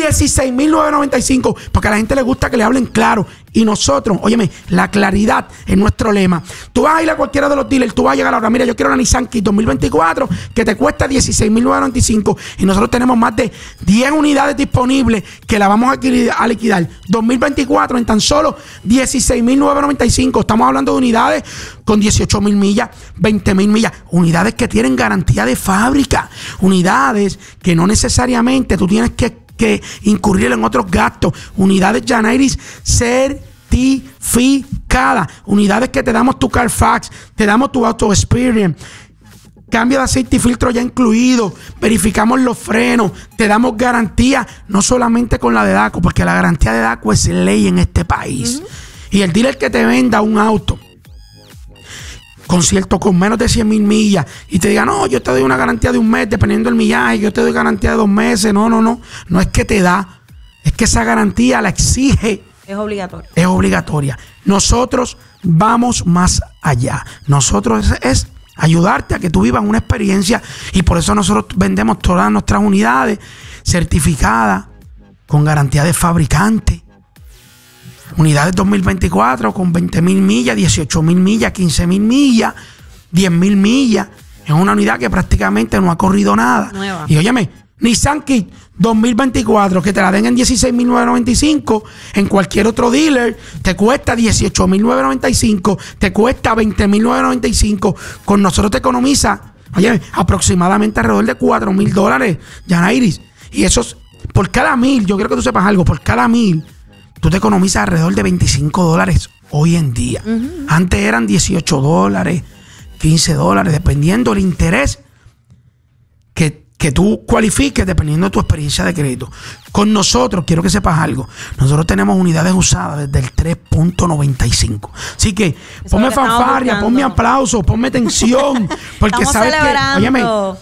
16,995, porque a la gente le gusta que le hablen claro. Y nosotros, óyeme, la claridad es nuestro lema. Tú vas a ir a cualquiera de los dealers, tú vas a llegar ahora, mira, yo quiero una Nissan Kit 2024 que te cuesta 16,995 y nosotros tenemos más de 10 unidades disponibles que la vamos a liquidar 2024 en tan solo 16,995. Estamos hablando de unidades con 18,000 millas, 20,000 millas, unidades que tienen garantía de fábrica, unidades que no necesariamente tú tienes que incurrir en otros gastos, unidades Yanairis certificadas, unidades que te damos tu Carfax, te damos tu Auto Experience, cambio de aceite y filtro ya incluido, verificamos los frenos, te damos garantía, no solamente con la de DACO, porque la garantía de DACO es ley en este país. Y el dealer que te venda un auto con menos de 100,000 millas y te diga, no, yo te doy una garantía de un mes, dependiendo del millaje, yo te doy garantía de 2 meses. No es que te da, es que esa garantía la exige. Es obligatoria. Es obligatoria. Nosotros vamos más allá. Nosotros es ayudarte a que tú vivas una experiencia, y por eso nosotros vendemos todas nuestras unidades certificadas con garantía de fabricante. Unidades 2024 con 20,000 millas, 18,000 millas, 15,000 millas, 10,000 millas. Es una unidad que prácticamente no ha corrido nada. Nueva. Y óyeme, Nissan Kit 2024, que te la den en 16.995, en cualquier otro dealer te cuesta 18.995, te cuesta 20.995. Con nosotros te economiza, oye, aproximadamente alrededor de $4,000, Yanairis. Y eso es por cada 1,000. Yo quiero que tú sepas algo, por cada 1,000 tú te economizas alrededor de $25 hoy en día. Antes eran $18, $15, dependiendo del interés que tú cualifiques, dependiendo de tu experiencia de crédito. Con nosotros, quiero que sepas algo, nosotros tenemos unidades usadas desde el 3.95. Así que ponme fanfarria, ponme aplausos, ponme tensión, porque estamos sabes celebrando. que, óyeme,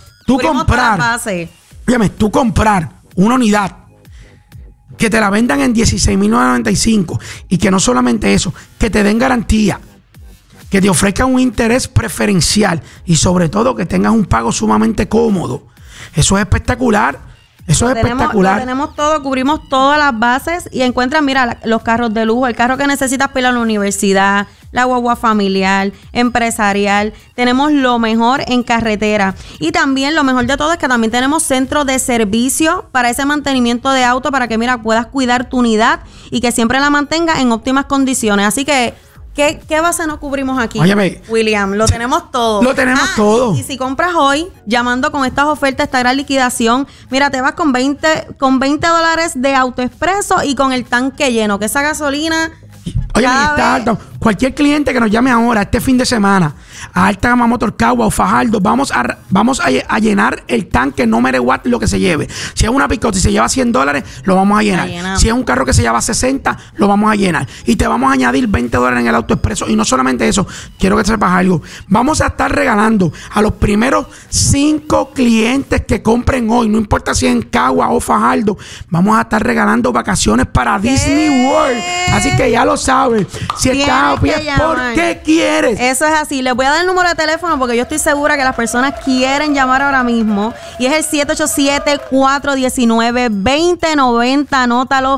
tú comprar una unidad que te la vendan en 16.995 y que no solamente eso, que te den garantía, que te ofrezcan un interés preferencial y sobre todo que tengas un pago sumamente cómodo. Eso es espectacular. Eso es espectacular. Lo tenemos todo, cubrimos todas las bases y encuentras, mira, los carros de lujo, el carro que necesitas para ir a la universidad, la guagua familiar, empresarial. Tenemos lo mejor en carretera. Y también lo mejor de todo es que también tenemos centro de servicio para ese mantenimiento de auto, para que, mira, puedas cuidar tu unidad y que siempre la mantenga en óptimas condiciones. Así que, ¿qué base no cubrimos aquí? Óyeme, William, lo tenemos todo. Lo tenemos todo. Y si compras hoy, llamando con estas ofertas, esta gran liquidación, mira, te vas con $20 de AutoExpreso y con el tanque lleno, que esa gasolina... Oye, cualquier cliente que nos llame ahora, este fin de semana, a Alta Gama Motor Cagua o Fajardo, vamos a llenar el tanque, no matter what, lo que se lleve. Si es una pick-up y se lleva $100, lo vamos a llenar. Si es un carro que se lleva 60, lo vamos a llenar. Y te vamos a añadir $20 en el AutoExpreso. Y no solamente eso, quiero que sepas algo. Vamos a estar regalando a los primeros 5 clientes que compren hoy, no importa si en Cagua o Fajardo, vamos a estar regalando vacaciones para Disney World. Así que ya lo sabes. Si estás a pie, ¿por qué quieres? Eso es así. Les voy a dar el número de teléfono porque yo estoy segura que las personas quieren llamar ahora mismo. Y es el 787-419-2090. Anótalo.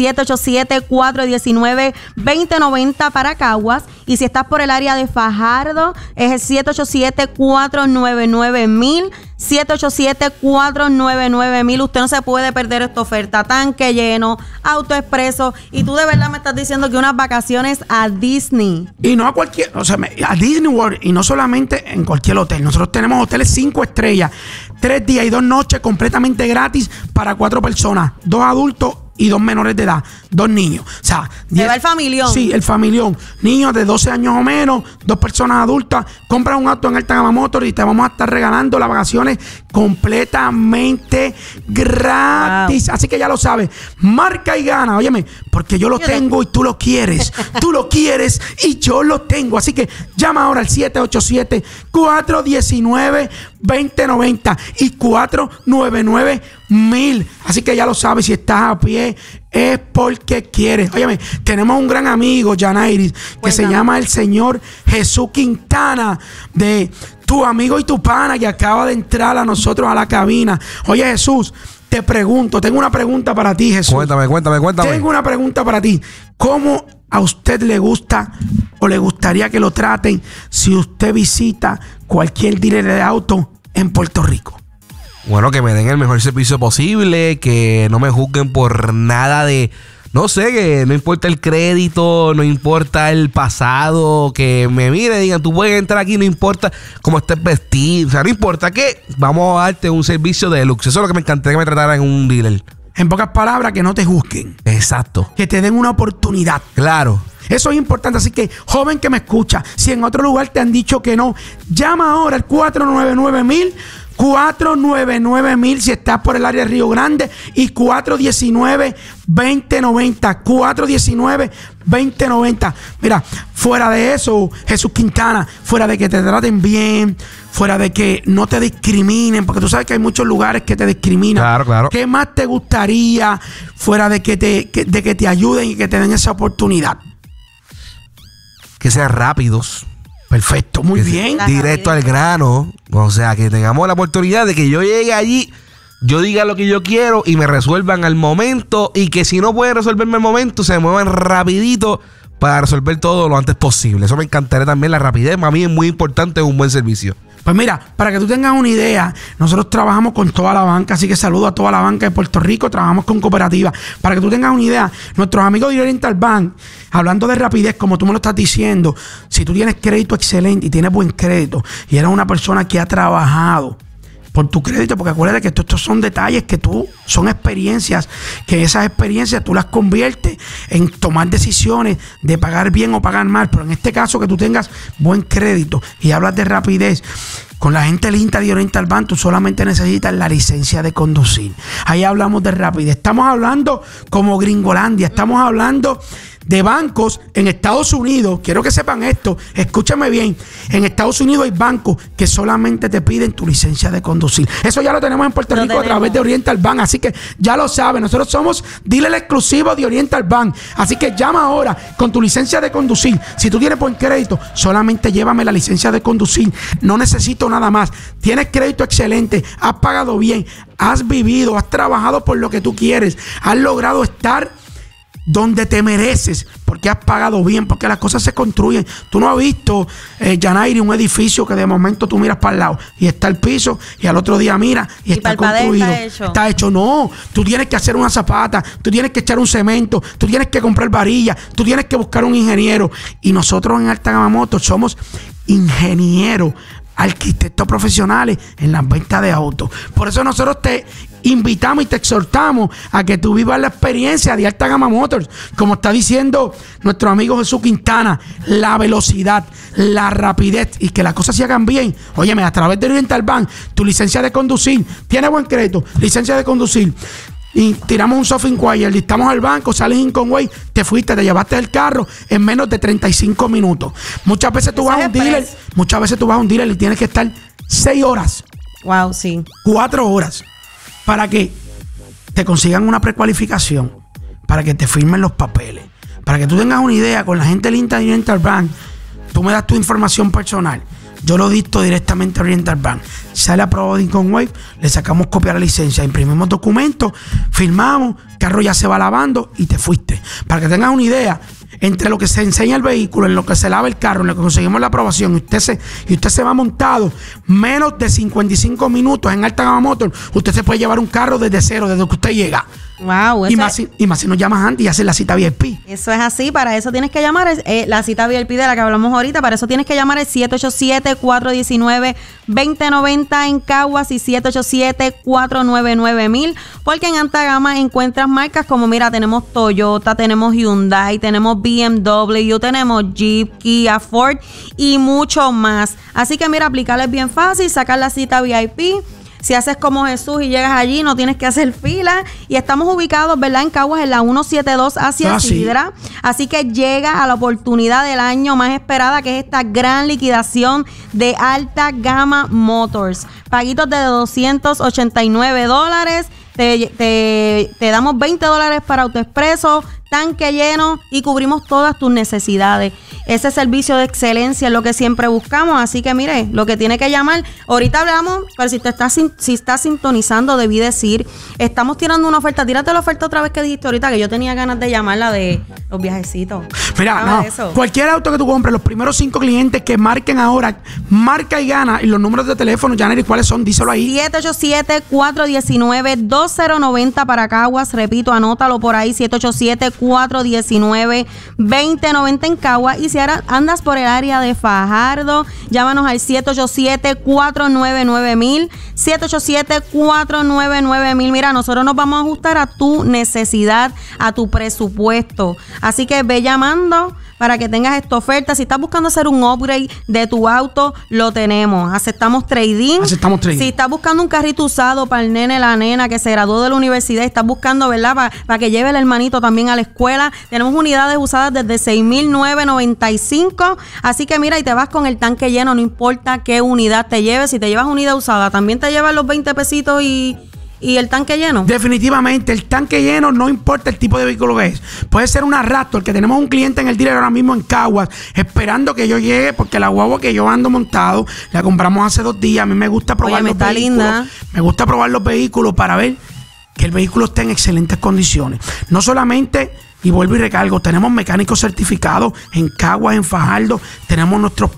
787-419-2090 para Caguas. Y si estás por el área de Fajardo, es el 787-499-1000. 787-499-1000. Usted no se puede perder esta oferta. Tanque lleno, AutoExpreso. Y tú de verdad me estás diciendo que unas vacaciones a Disney. Y no a cualquier, o sea, a Disney World. Y no solamente en cualquier hotel. Nosotros tenemos hoteles 5 estrellas, 3 días y 2 noches completamente gratis para 4 personas, 2 adultos y 2 menores de edad, 2 niños. O sea, ¿se va el familión? Sí, el familión. Niños de 12 años o menos, 2 personas adultas. Compra un auto en Alta Gama Motor y te vamos a estar regalando las vacaciones completamente gratis. Wow. Así que ya lo sabes. Marca y gana. Óyeme, porque yo lo tengo y tú lo quieres. Tú lo quieres y yo lo tengo. Así que llama ahora al 787-419-2090 y 499-1000. Así que ya lo sabes, si estás a pie es porque quieres. Óyeme, tenemos un gran amigo, Yanairis, que se llama el señor Jesús Quintana, de tu amigo y tu pana, que acaba de entrar a nosotros a la cabina. Oye, Jesús, te pregunto, tengo una pregunta para ti, Jesús. Cuéntame. Tengo una pregunta para ti. ¿Cómo a usted le gusta o le gustaría que lo traten si usted visita cualquier dealer de auto en Puerto Rico? Bueno, que me den el mejor servicio posible, que no me juzguen por nada de... No sé, que no importa el crédito, no importa el pasado, que me miren y digan, tú puedes entrar aquí, no importa cómo estés vestido, o sea, no importa que vamos a darte un servicio de luxe. Eso es lo que me encantaría que me trataran en un dealer. En pocas palabras, que no te juzguen. Exacto. Que te den una oportunidad. Claro. Eso es importante, así que, joven que me escucha, si en otro lugar te han dicho que no, llama ahora al 499-1000, 499-1000 si estás por el área de Río Grande y 419-2090, 419-2090. Mira, fuera de eso, Jesús Quintana, fuera de que te traten bien, fuera de que no te discriminen, porque tú sabes que hay muchos lugares que te discriminan. Claro. ¿Qué más te gustaría fuera de que te ayuden y que te den esa oportunidad? Que sean rápidos. Perfecto, muy bien. Directo al grano. O sea, que tengamos la oportunidad de que yo llegue allí, yo diga lo que yo quiero y me resuelvan al momento. Y que si no pueden resolverme al momento, se muevan rapidito para resolver todo lo antes posible. Eso me encantaría también, la rapidez. Para mí es muy importante, un buen servicio. Pues mira, para que tú tengas una idea, nosotros trabajamos con toda la banca, así que saludo a toda la banca de Puerto Rico, trabajamos con cooperativas. Para que tú tengas una idea, nuestros amigos de Oriental Bank, hablando de rapidez, como tú me lo estás diciendo, si tú tienes crédito excelente y tienes buen crédito y eres una persona que ha trabajado por tu crédito, porque acuérdate que estos son detalles que son experiencias, que esas experiencias tú las conviertes en tomar decisiones de pagar bien o pagar mal, pero en este caso que tú tengas buen crédito y hablas de rapidez, con la gente linda de Oriental Bank, tú solamente necesitas la licencia de conducir. Ahí hablamos de rapidez. Estamos hablando como Gringolandia, estamos hablando de bancos en Estados Unidos. Quiero que sepan esto, escúchame bien. En Estados Unidos hay bancos que solamente te piden tu licencia de conducir. Eso ya lo tenemos en Puerto Rico a través de Oriental Bank, así que ya lo saben. Nosotros somos dealer exclusivo de Oriental Bank, así que llama ahora con tu licencia de conducir. Si tú tienes buen crédito, solamente llévame la licencia de conducir. No necesito nada más. Tienes crédito excelente, has pagado bien, has vivido, has trabajado por lo que tú quieres, has logrado estar donde te mereces, porque has pagado bien, porque las cosas se construyen. Tú no has visto, Yanairi, un edificio que de momento tú miras para el lado y está el piso y al otro día miras y está construido. Está hecho. No, tú tienes que hacer una zapata, tú tienes que echar un cemento, tú tienes que comprar varillas, tú tienes que buscar un ingeniero. Y nosotros en Alta Gama Motors somos ingenieros, arquitectos profesionales en las ventas de autos. Por eso nosotros te invitamos y te exhortamos a que tú vivas la experiencia de Alta Gama Motors. Como está diciendo nuestro amigo Jesús Quintana, la velocidad, la rapidez y que las cosas se hagan bien. Óyeme, a través de Oriental Bank, tu licencia de conducir, tiene buen crédito, licencia de conducir, y tiramos un soft inquiry, listamos al banco, sales in Conway, te fuiste, te llevaste el carro en menos de 35 minutos. Muchas veces tú vas a un dealer y tienes que estar 6 horas. Wow, sí. 4 horas para que te consigan una precualificación, para que te firmen los papeles, para que tú tengas una idea. Con la gente linda de Oriental Bank, tú me das tu información personal, yo lo dicto directamente a Oriental Bank. Sale aprobado de Income Wave, le sacamos copia de la licencia, imprimimos documentos, firmamos, el carro ya se va lavando y te fuiste. Para que tengas una idea, entre lo que se enseña el vehículo, en lo que se lava el carro, en lo que conseguimos la aprobación y usted se va montado, menos de 55 minutos en Alta Gama Motor, usted se puede llevar un carro desde cero, desde que usted llega. Wow, y más si nos llamas antes y haces la cita VIP. Eso es así, para eso tienes que llamar la cita VIP de la que hablamos ahorita, para eso tienes que llamar el 787-419-2090 en Caguas y 787-499-1000, porque en Alta Gama encuentras marcas como, mira, tenemos Toyota, tenemos Hyundai, tenemos BMW, tenemos Jeep, Kia, Ford y mucho más. Así que mira, aplicarles bien fácil, sacar la cita VIP. Si haces como Jesús y llegas allí, no tienes que hacer fila. Y estamos ubicados, ¿verdad?, en Caguas, en la 172 hacia Sidra. Así que llega a la oportunidad del año más esperada, que es esta gran liquidación de Alta Gama Motors. Paguitos de $289. Te damos $20 para AutoExpreso, tanque lleno y cubrimos todas tus necesidades. Ese servicio de excelencia es lo que siempre buscamos. Así que mire, lo que tiene que llamar, ahorita hablamos, pero si estás sintonizando, debí decir, estamos tirando una oferta. Tírate la oferta otra vez que dijiste ahorita, que yo tenía ganas de llamarla de los viajecitos. Mira, cualquier auto que tú compres, los primeros 5 clientes que marquen ahora, marca y gana, y los números de teléfono, Yanairi, ¿cuáles son? Díselo ahí. 787-419-2090 para Caguas. Repito, anótalo por ahí, 787-419-2090 en Caguas. Y si ahora andas por el área de Fajardo, llámanos al 787-499-1000, 787-499-1000. Mira, nosotros nos vamos a ajustar a tu necesidad, a tu presupuesto. Así que ve llamando para que tengas esta oferta. Si estás buscando hacer un upgrade de tu auto, lo tenemos. Aceptamos trading. Si estás buscando un carrito usado para el nene, la nena que se graduó de la universidad, estás buscando, ¿verdad?, para que lleve el hermanito también a la escuela, tenemos unidades usadas desde $6,995. Así que mira, y te vas con el tanque lleno, no importa qué unidad te lleves. Si te llevas unidad usada, también te llevas los 20 pesitos y el tanque lleno. Definitivamente, el tanque lleno, no importa el tipo de vehículo que es. Puede ser una Raptor, que tenemos un cliente en el dealer ahora mismo en Caguas, esperando que yo llegue, porque la guagua que yo ando montado, la compramos hace 2 días. A mí me gusta probar los vehículos. Linda. Me gusta probar los vehículos para ver que el vehículo esté en excelentes condiciones. No solamente Y vuelvo y recargo, tenemos mecánicos certificados en Caguas, en Fajardo, tenemos nuestros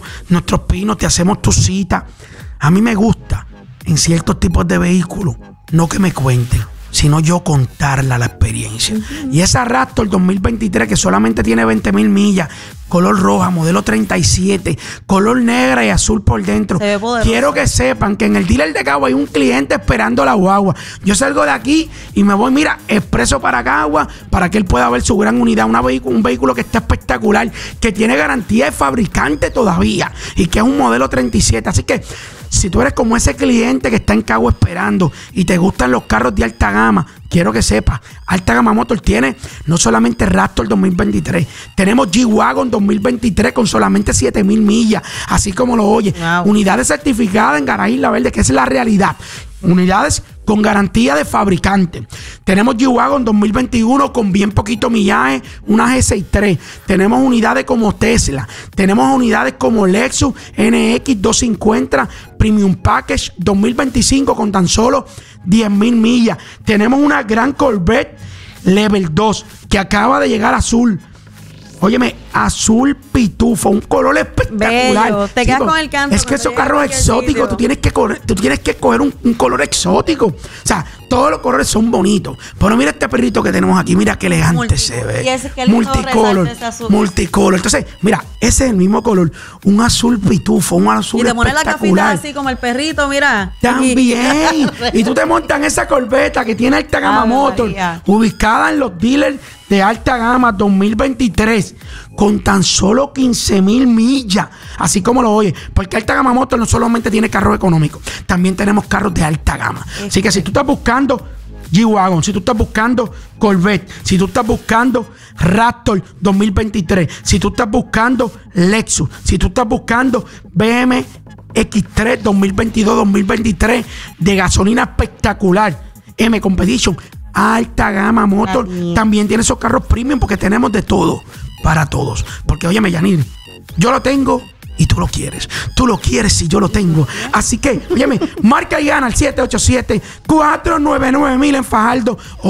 pinos, te hacemos tu cita. A mí me gusta en ciertos tipos de vehículos, no que me cuenten, sino yo contarla la experiencia. Y esa Raptor 2023 que solamente tiene 20,000 millas, color roja, modelo 37, color negra y azul por dentro. Quiero que sepan que en el dealer de Cagua hay un cliente esperando la guagua. Yo salgo de aquí y me voy, mira, expreso para Cagua para que él pueda ver su gran unidad. Un vehículo que está espectacular, que tiene garantía de fabricante todavía y que es un modelo 37. Así que si tú eres como ese cliente que está en Cagua esperando y te gustan los carros de alta gama, quiero que sepas, Alta Gama Motors tiene no solamente Raptor 2023, tenemos G-Wagon 2023 con solamente 7,000 millas, así como lo oye. Wow. Unidades certificadas en Garaje Isla Verde, que es la realidad. Unidades con garantía de fabricante. Tenemos G-Wagon 2021 con bien poquito millaje, una G63. Tenemos unidades como Tesla. Tenemos unidades como Lexus NX 250 Premium Package 2025 con tan solo 10,000 millas. Tenemos una gran Corvette Level 2 que acaba de llegar azul. Óyeme, azul pitufo, un color espectacular. Bello. Te quedas con el canto. Es que esos carros exóticos, tú tienes que coger un color exótico. O sea, todos los colores son bonitos. Pero mira este perrito que tenemos aquí, mira qué elegante se ve. Y ese que multicolor. Entonces, mira, ese es el mismo color. Un azul pitufo, un azul espectacular. Y te pones la cafita así como el perrito, mira. También. Y tú te montas en esa Corvette que tiene Alta Gama Motors, ubicada en los dealers de Alta Gama 2023 con tan solo 15,000 millas, así como lo oye, porque Alta Gama Motors no solamente tiene carros económicos, también tenemos carros de alta gama. Así que si tú estás buscando G-Wagon, si tú estás buscando Corvette, si tú estás buscando Raptor 2023, si tú estás buscando Lexus, si tú estás buscando BMW X3 2022-2023 de gasolina espectacular, M Competition, Alta Gama Motor también tiene esos carros premium, porque tenemos de todo para todos. Porque óyeme, Yanir, yo lo tengo y tú lo quieres. Tú lo quieres y yo lo tengo. Así que, óyeme, marca y gana al 787-499-1000 en Fajardo o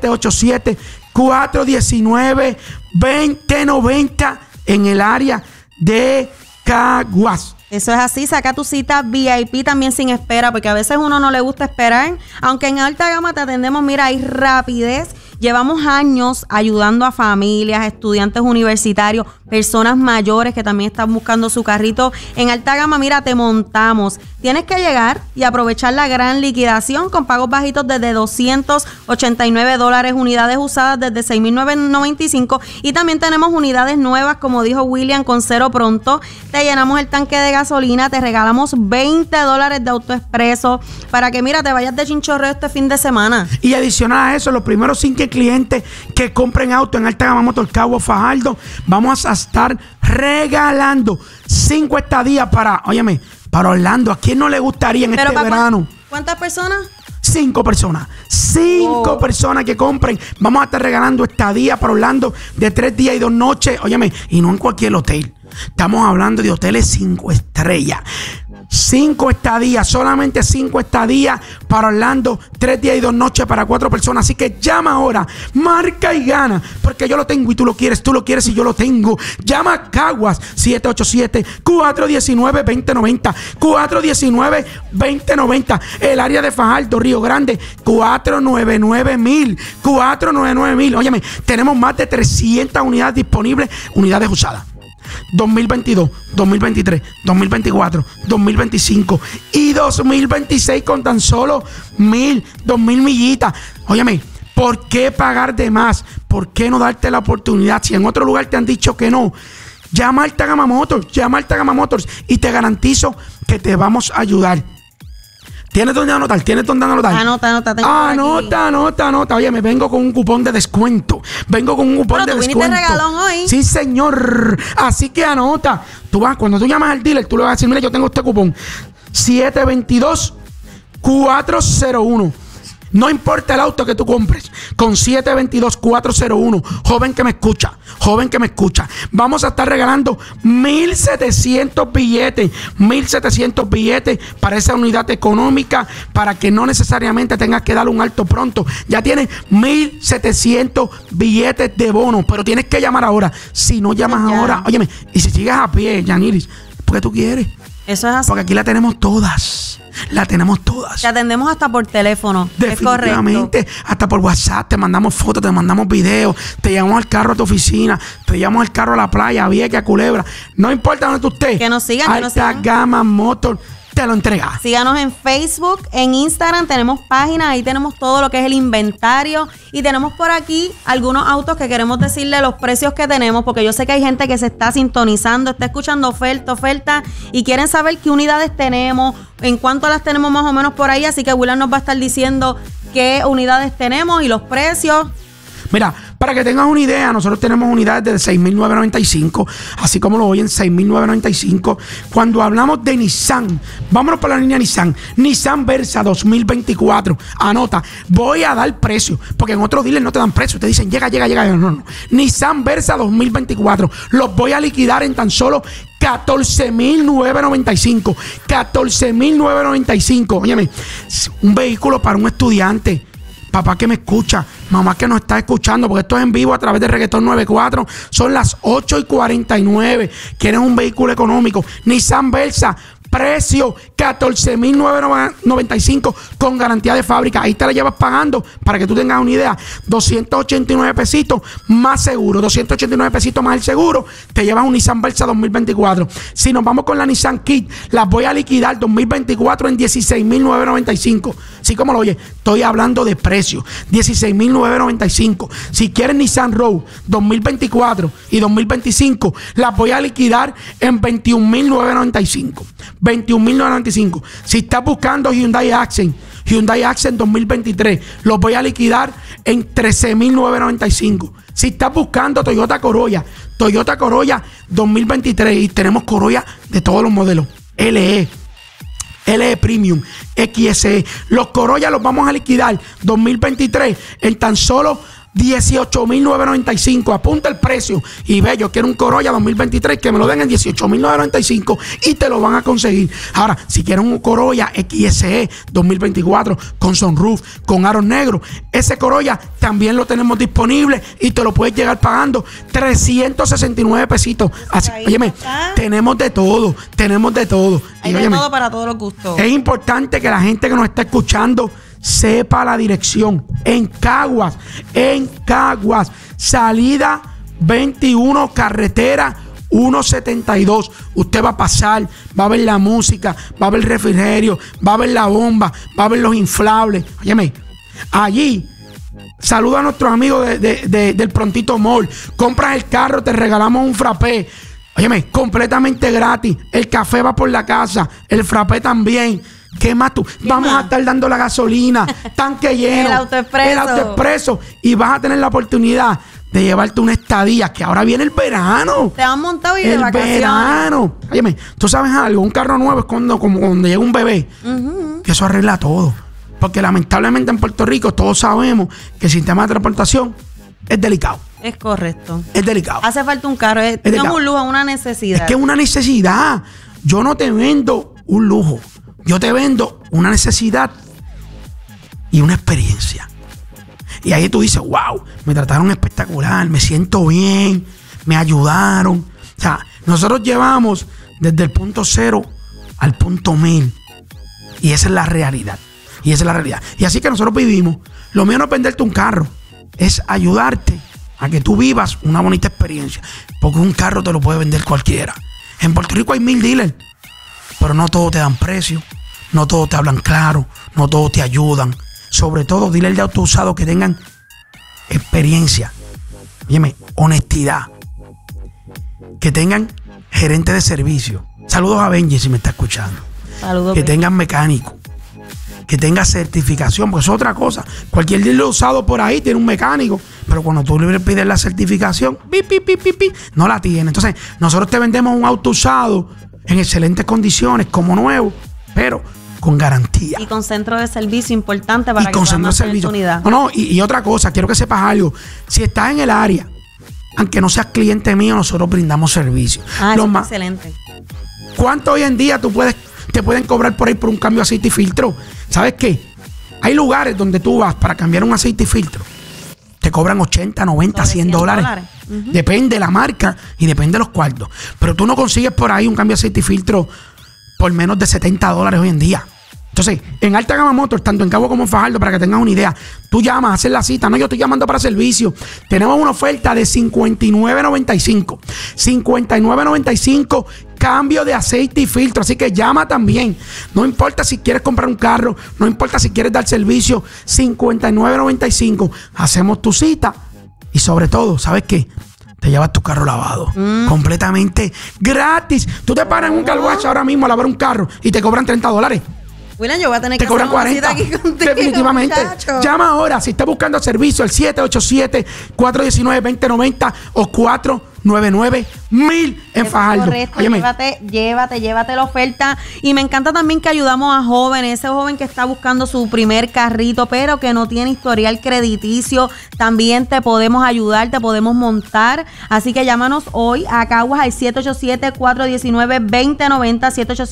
787-419-2090 en el área de Caguas. Eso es así, saca tu cita VIP también sin espera, porque a veces uno no le gusta esperar. Aunque en Alta Gama te atendemos, mira, hay rapidez. Llevamos años ayudando a familias, estudiantes universitarios, personas mayores que también están buscando su carrito. En Alta Gama, mira, te montamos. Tienes que llegar y aprovechar la gran liquidación con pagos bajitos desde $289, unidades usadas desde $6,995 y también tenemos unidades nuevas, como dijo William, con cero pronto. Te llenamos el tanque de gasolina, te regalamos $20 de AutoExpreso para que, mira, te vayas de chinchorreo este fin de semana. Y adicional a eso, los primeros 5 clientes que compren auto en Alta Gama Motor Cabo Fajardo, vamos a estar regalando 5 estadías para Orlando. ¿A quién no le gustaría en este verano? ¿Cuántas personas? 5 personas. 5 personas que compren. Vamos a estar regalando estadía para Orlando de 3 días y 2 noches. Óyeme, y no en cualquier hotel. Estamos hablando de hoteles 5 estrellas. 5 estadías, solamente 5 estadías para Orlando, 3 días y 2 noches para 4 personas. Así que llama ahora, marca y gana, porque yo lo tengo y tú lo quieres y yo lo tengo. Llama a Caguas 787-419-2090, 419-2090. El área de Fajardo, Río Grande, 499-1000. Óyeme, tenemos más de 300 unidades disponibles, unidades usadas. 2022, 2023, 2024, 2025 y 2026 con tan solo 2,000 millitas. Óyeme, ¿por qué pagar de más? ¿Por qué no darte la oportunidad? Si en otro lugar te han dicho que no, llama a Alta Gama Motors, y te garantizo que te vamos a ayudar. ¿Tienes dónde anotar? Anota. Oye, me vengo con un cupón de descuento. Pero tú viniste regalón hoy. Sí, señor. Así que anota. Cuando tú llamas al dealer, tú le vas a decir, mira, yo tengo este cupón. 722-401. No importa el auto que tú compres, con 722-401, joven que me escucha, vamos a estar regalando 1,700 billetes, 1,700 billetes para esa unidad económica, para que no necesariamente tengas que dar un alto pronto. Ya tienes 1,700 billetes de bono, pero tienes que llamar ahora. Si no llamas ahora, óyeme, y si sigues a pie, Yaniris, ¿por qué tú quieres? Eso es así. Porque aquí la tenemos todas. La tenemos todas. Te atendemos hasta por teléfono. Definitivamente. Es correcto. Hasta por WhatsApp. Te mandamos fotos, te mandamos videos. Te llevamos al carro a tu oficina. Te llevamos al carro a la playa, a Vieques, a Culebra. No importa dónde tú estés. Que nos sigan, que nos Alta sigan. Gama Motor te lo entrega. Síganos en Facebook, en Instagram, tenemos páginas, ahí tenemos todo lo que es el inventario y tenemos por aquí algunos autos que queremos decirle los precios que tenemos, porque yo sé que hay gente que se está sintonizando, está escuchando oferta y quieren saber qué unidades tenemos, en cuánto las tenemos más o menos por ahí, así que William nos va a estar diciendo qué unidades tenemos y los precios. Mira, para que tengas una idea, nosotros tenemos unidades de 6,995, así como lo oyen, 6,995. Cuando hablamos de Nissan, vámonos por la línea Nissan. Nissan Versa 2024. Anota, voy a dar precio, porque en otros dealers no te dan precio. Te dicen, llega. No. Nissan Versa 2024. Los voy a liquidar en tan solo 14,995. 14,995. Óyeme, un vehículo para un estudiante. Papá que me escucha, mamá que nos está escuchando, porque esto es en vivo a través de Reggaetón 94. Son las 8:49. ¿Quieres un vehículo económico? Nissan Versa, precio 14,995 con garantía de fábrica. Ahí te la llevas pagando, para que tú tengas una idea, 289 pesitos más seguro, 289 pesitos más el seguro. Te llevas un Nissan Versa 2024. Si nos vamos con la Nissan Kit, las voy a liquidar 2024 en 16,995. Así como lo oye, estoy hablando de precio, 16,995. Si quieres Nissan Rogue 2024 y 2025, las voy a liquidar en 21,995. 21,995. Si estás buscando Hyundai Accent 2023, los voy a liquidar en 13,995. Si estás buscando Toyota Corolla 2023, y tenemos Corolla de todos los modelos, LE Premium, XSE. Los Corolla los vamos a liquidar 2023 en tan solo 18,995. Apunta el precio y ve, yo quiero un Corolla 2023 que me lo den en 18,995 y te lo van a conseguir. Ahora, si quieren un Corolla XSE 2024 con sunroof, con aros negros, ese Corolla también lo tenemos disponible y te lo puedes llegar pagando 369 pesitos. Así, óyeme, tenemos de todo. Hay de todo para todos los gustos. Es importante que la gente que nos está escuchando sepa la dirección. En Caguas, salida 21, carretera 172. Usted va a pasar, va a ver la música, va a ver el refrigerio, va a ver la bomba, va a ver los inflables. Óyeme, allí saluda a nuestros amigos del Prontito Mall. Compras el carro, te regalamos un frappé. Óyeme, completamente gratis. El café va por la casa, el frappé también. ¿Qué más tú? Vamos a estar dando la gasolina, tanque lleno, el autoexpreso, y vas a tener la oportunidad de llevarte una estadía, que ahora viene el verano. Te han montado y de vacaciones. El verano. Óyeme, tú sabes algo, un carro nuevo es como cuando llega un bebé, que eso arregla todo. Porque lamentablemente en Puerto Rico todos sabemos que el sistema de transportación es delicado. Es correcto. Es delicado. Hace falta un carro, no es un lujo, es una necesidad. Es que es una necesidad. Yo no te vendo un lujo. Yo te vendo una necesidad y una experiencia. Y ahí tú dices, wow, me trataron espectacular, me siento bien, me ayudaron. O sea, nosotros llevamos desde el punto 0 al punto 1000. Y esa es la realidad. Y así que nosotros vivimos. Lo mío no es venderte un carro, es ayudarte a que tú vivas una bonita experiencia. Porque un carro te lo puede vender cualquiera. En Puerto Rico hay 1000 dealers, pero no todos te dan precio, no todos te hablan claro, no todos te ayudan. Sobre todo dealers de auto usado que tengan experiencia, óyeme, honestidad, que tengan gerente de servicio. Saludos a Benji si me está escuchando. Saludos, que tengan mecánico, que tenga certificación, pues es otra cosa. Cualquier dealer usado por ahí tiene un mecánico, pero cuando tú le pides la certificación, no la tiene. Entonces, nosotros te vendemos un auto usado en excelentes condiciones, como nuevo, pero con garantía. Y con centro de servicio importante para Y con centro de servicio. Unidad. No, y otra cosa, quiero que sepas algo. Si estás en el área, aunque no seas cliente mío, nosotros brindamos servicio. Eso es excelente. ¿Cuánto hoy en día te pueden cobrar por ahí por un cambio de aceite y filtro? ¿Sabes qué? Hay lugares donde tú vas para cambiar un aceite y filtro. Te cobran 80, 90, $100. Depende de la marca y depende de los cuartos. Pero tú no consigues por ahí un cambio de aceite y filtro por menos de $70 hoy en día. Entonces, en Alta Gama Motors, tanto en Cabo como en Fajardo, para que tengas una idea, tú llamas a hacer la cita. No, yo estoy llamando para servicio. Tenemos una oferta de $59.95. $59.95, cambio de aceite y filtro. Así que llama también. No importa si quieres comprar un carro, no importa si quieres dar servicio. $59.95. Hacemos tu cita y sobre todo, ¿sabes qué? Te llevas tu carro lavado. Completamente gratis. Tú te paras en un car wash ahora mismo a lavar un carro y te cobran $30. William, yo voy a tener que te cobran hacer una 40. cita aquí contigo, Definitivamente. muchacho. Llama ahora si estás buscando servicio al 787-419-2090 o 499-1000 en Fajardo. Correcto, Óyeme, llévate la oferta. Y me encanta también que ayudamos a jóvenes, ese joven que está buscando su primer carrito, pero que no tiene historial crediticio, también te podemos ayudar, te podemos montar. Así que llámanos hoy a Caguas al 787-419-2090,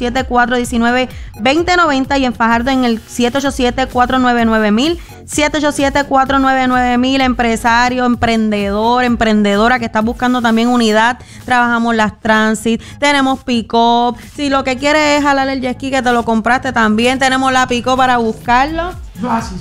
787-419-2090 y en Fajardo en el 787-499-1000, 787-499-1000, empresario, emprendedor, emprendedora que está buscando también unidad. Trabajamos las Transit, tenemos pick-up. Si lo que quieres es jalar el jet ski que te lo compraste, también tenemos la pick-up para buscarlo. fácil.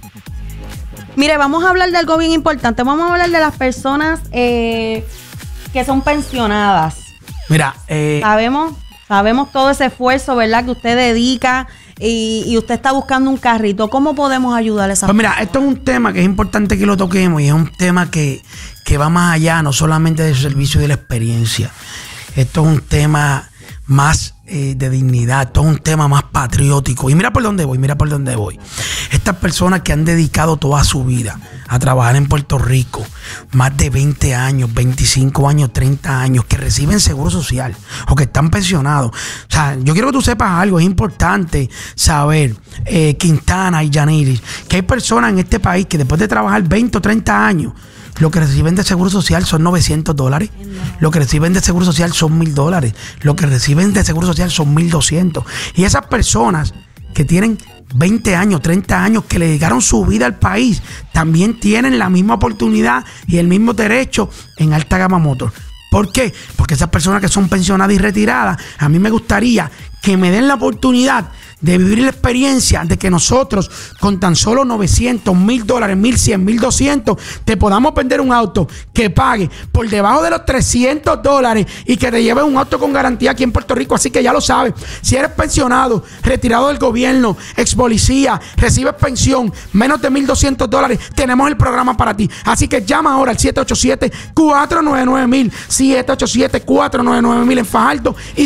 Mire, vamos a hablar de algo bien importante. Vamos a hablar de las personas que son pensionadas. Mira, Sabemos todo ese esfuerzo, ¿verdad?, que usted dedica y usted está buscando un carrito. ¿Cómo podemos ayudarle a esa pues mira, esto es un tema que es importante que lo toquemos y es un tema que va más allá, no solamente del servicio y de la experiencia. Esto es un tema más de dignidad, esto es un tema más patriótico. Y mira por dónde voy. Estas personas que han dedicado toda su vida a trabajar en Puerto Rico, más de 20 años, 25 años, 30 años, que reciben seguro social o que están pensionados. O sea, yo quiero que tú sepas algo, es importante saber, Quintana y Yaniris, que hay personas en este país que después de trabajar 20 o 30 años, lo que reciben de seguro social son $900. Lo que reciben de seguro social son $1,000. Lo que reciben de seguro social son $1,200. Y esas personas que tienen 20 años, 30 años, que le dedicaron su vida al país, también tienen la misma oportunidad y el mismo derecho en Alta Gama Motors. ¿Por qué? Porque esas personas que son pensionadas y retiradas, a mí me gustaría que me den la oportunidad de vivir la experiencia de que nosotros con tan solo $900, $1,000, $1,100, $1,200 te podamos vender un auto que pague por debajo de los $300 y que te lleve un auto con garantía aquí en Puerto Rico. Así que ya lo sabes, si eres pensionado, retirado del gobierno, ex policía, recibes pensión, menos de $1,200, tenemos el programa para ti. Así que llama ahora al 787-499-1000, 787-499-1000 en Fajardo y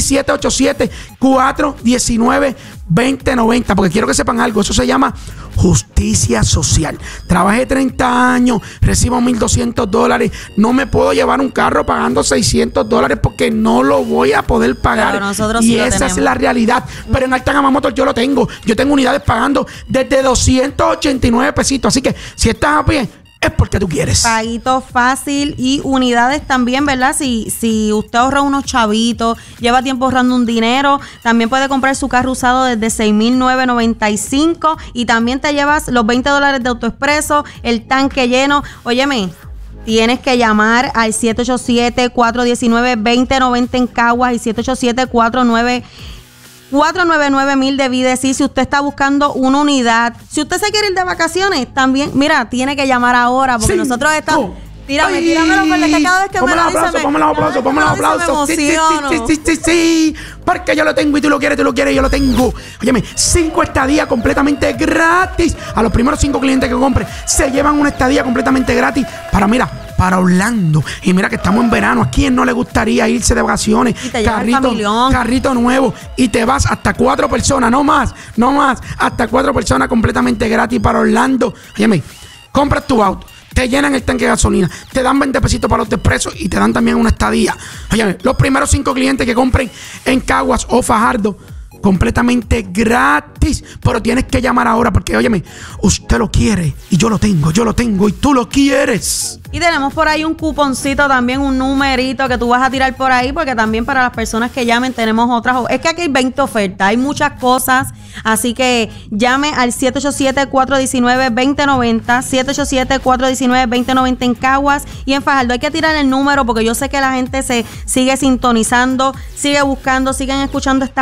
787-419-2090, porque quiero que sepan algo, eso se llama justicia social. Trabajé 30 años, recibo $1,200, no me puedo llevar un carro pagando $600 porque no lo voy a poder pagar. Y esa es la realidad. Pero en Alta Gama Motors yo lo tengo. Yo tengo unidades pagando desde 289 pesitos. Así que si estás a pie, es porque tú quieres. Paguito fácil y unidades también, ¿verdad? Si usted ahorra unos chavitos, lleva tiempo ahorrando un dinero, también puede comprar su carro usado desde $6,995 y también te llevas los $20 de AutoExpreso, el tanque lleno. Óyeme, tienes que llamar al 787-419-2090 en Caguas y 787-499-1000 de Videsi. Si usted está buscando una unidad, si usted se quiere ir de vacaciones, también, mira, tiene que llamar ahora porque nosotros estamos... Tíramelo, porque cada vez que me lo dice, ponme los aplausos. Sí, porque yo lo tengo y tú lo quieres, yo lo tengo. Óyeme, 5 estadías completamente gratis. A los primeros 5 clientes que compren se llevan una estadía completamente gratis para Orlando. Y mira que estamos en verano. ¿A quién no le gustaría irse de vacaciones? Carrito nuevo. Y te vas hasta 4 personas, no más. Hasta 4 personas completamente gratis para Orlando. Óyeme, compras tu auto, te llenan el tanque de gasolina, te dan 20 pesitos para los expresos y te dan también una estadía. Óyeme, los primeros 5 clientes que compren en Caguas o Fajardo completamente gratis. Pero tienes que llamar ahora porque, óyeme, usted lo quiere y yo lo tengo y tú lo quieres. Y tenemos por ahí un cuponcito también, un numerito que tú vas a tirar por ahí, porque también para las personas que llamen tenemos otras. Es que aquí hay 20 ofertas, hay muchas cosas, así que llame al 787-419-2090, 787-419-2090 en Caguas y en Fajardo. Hay que tirar el número porque yo sé que la gente se sigue sintonizando, sigue buscando, siguen escuchando esta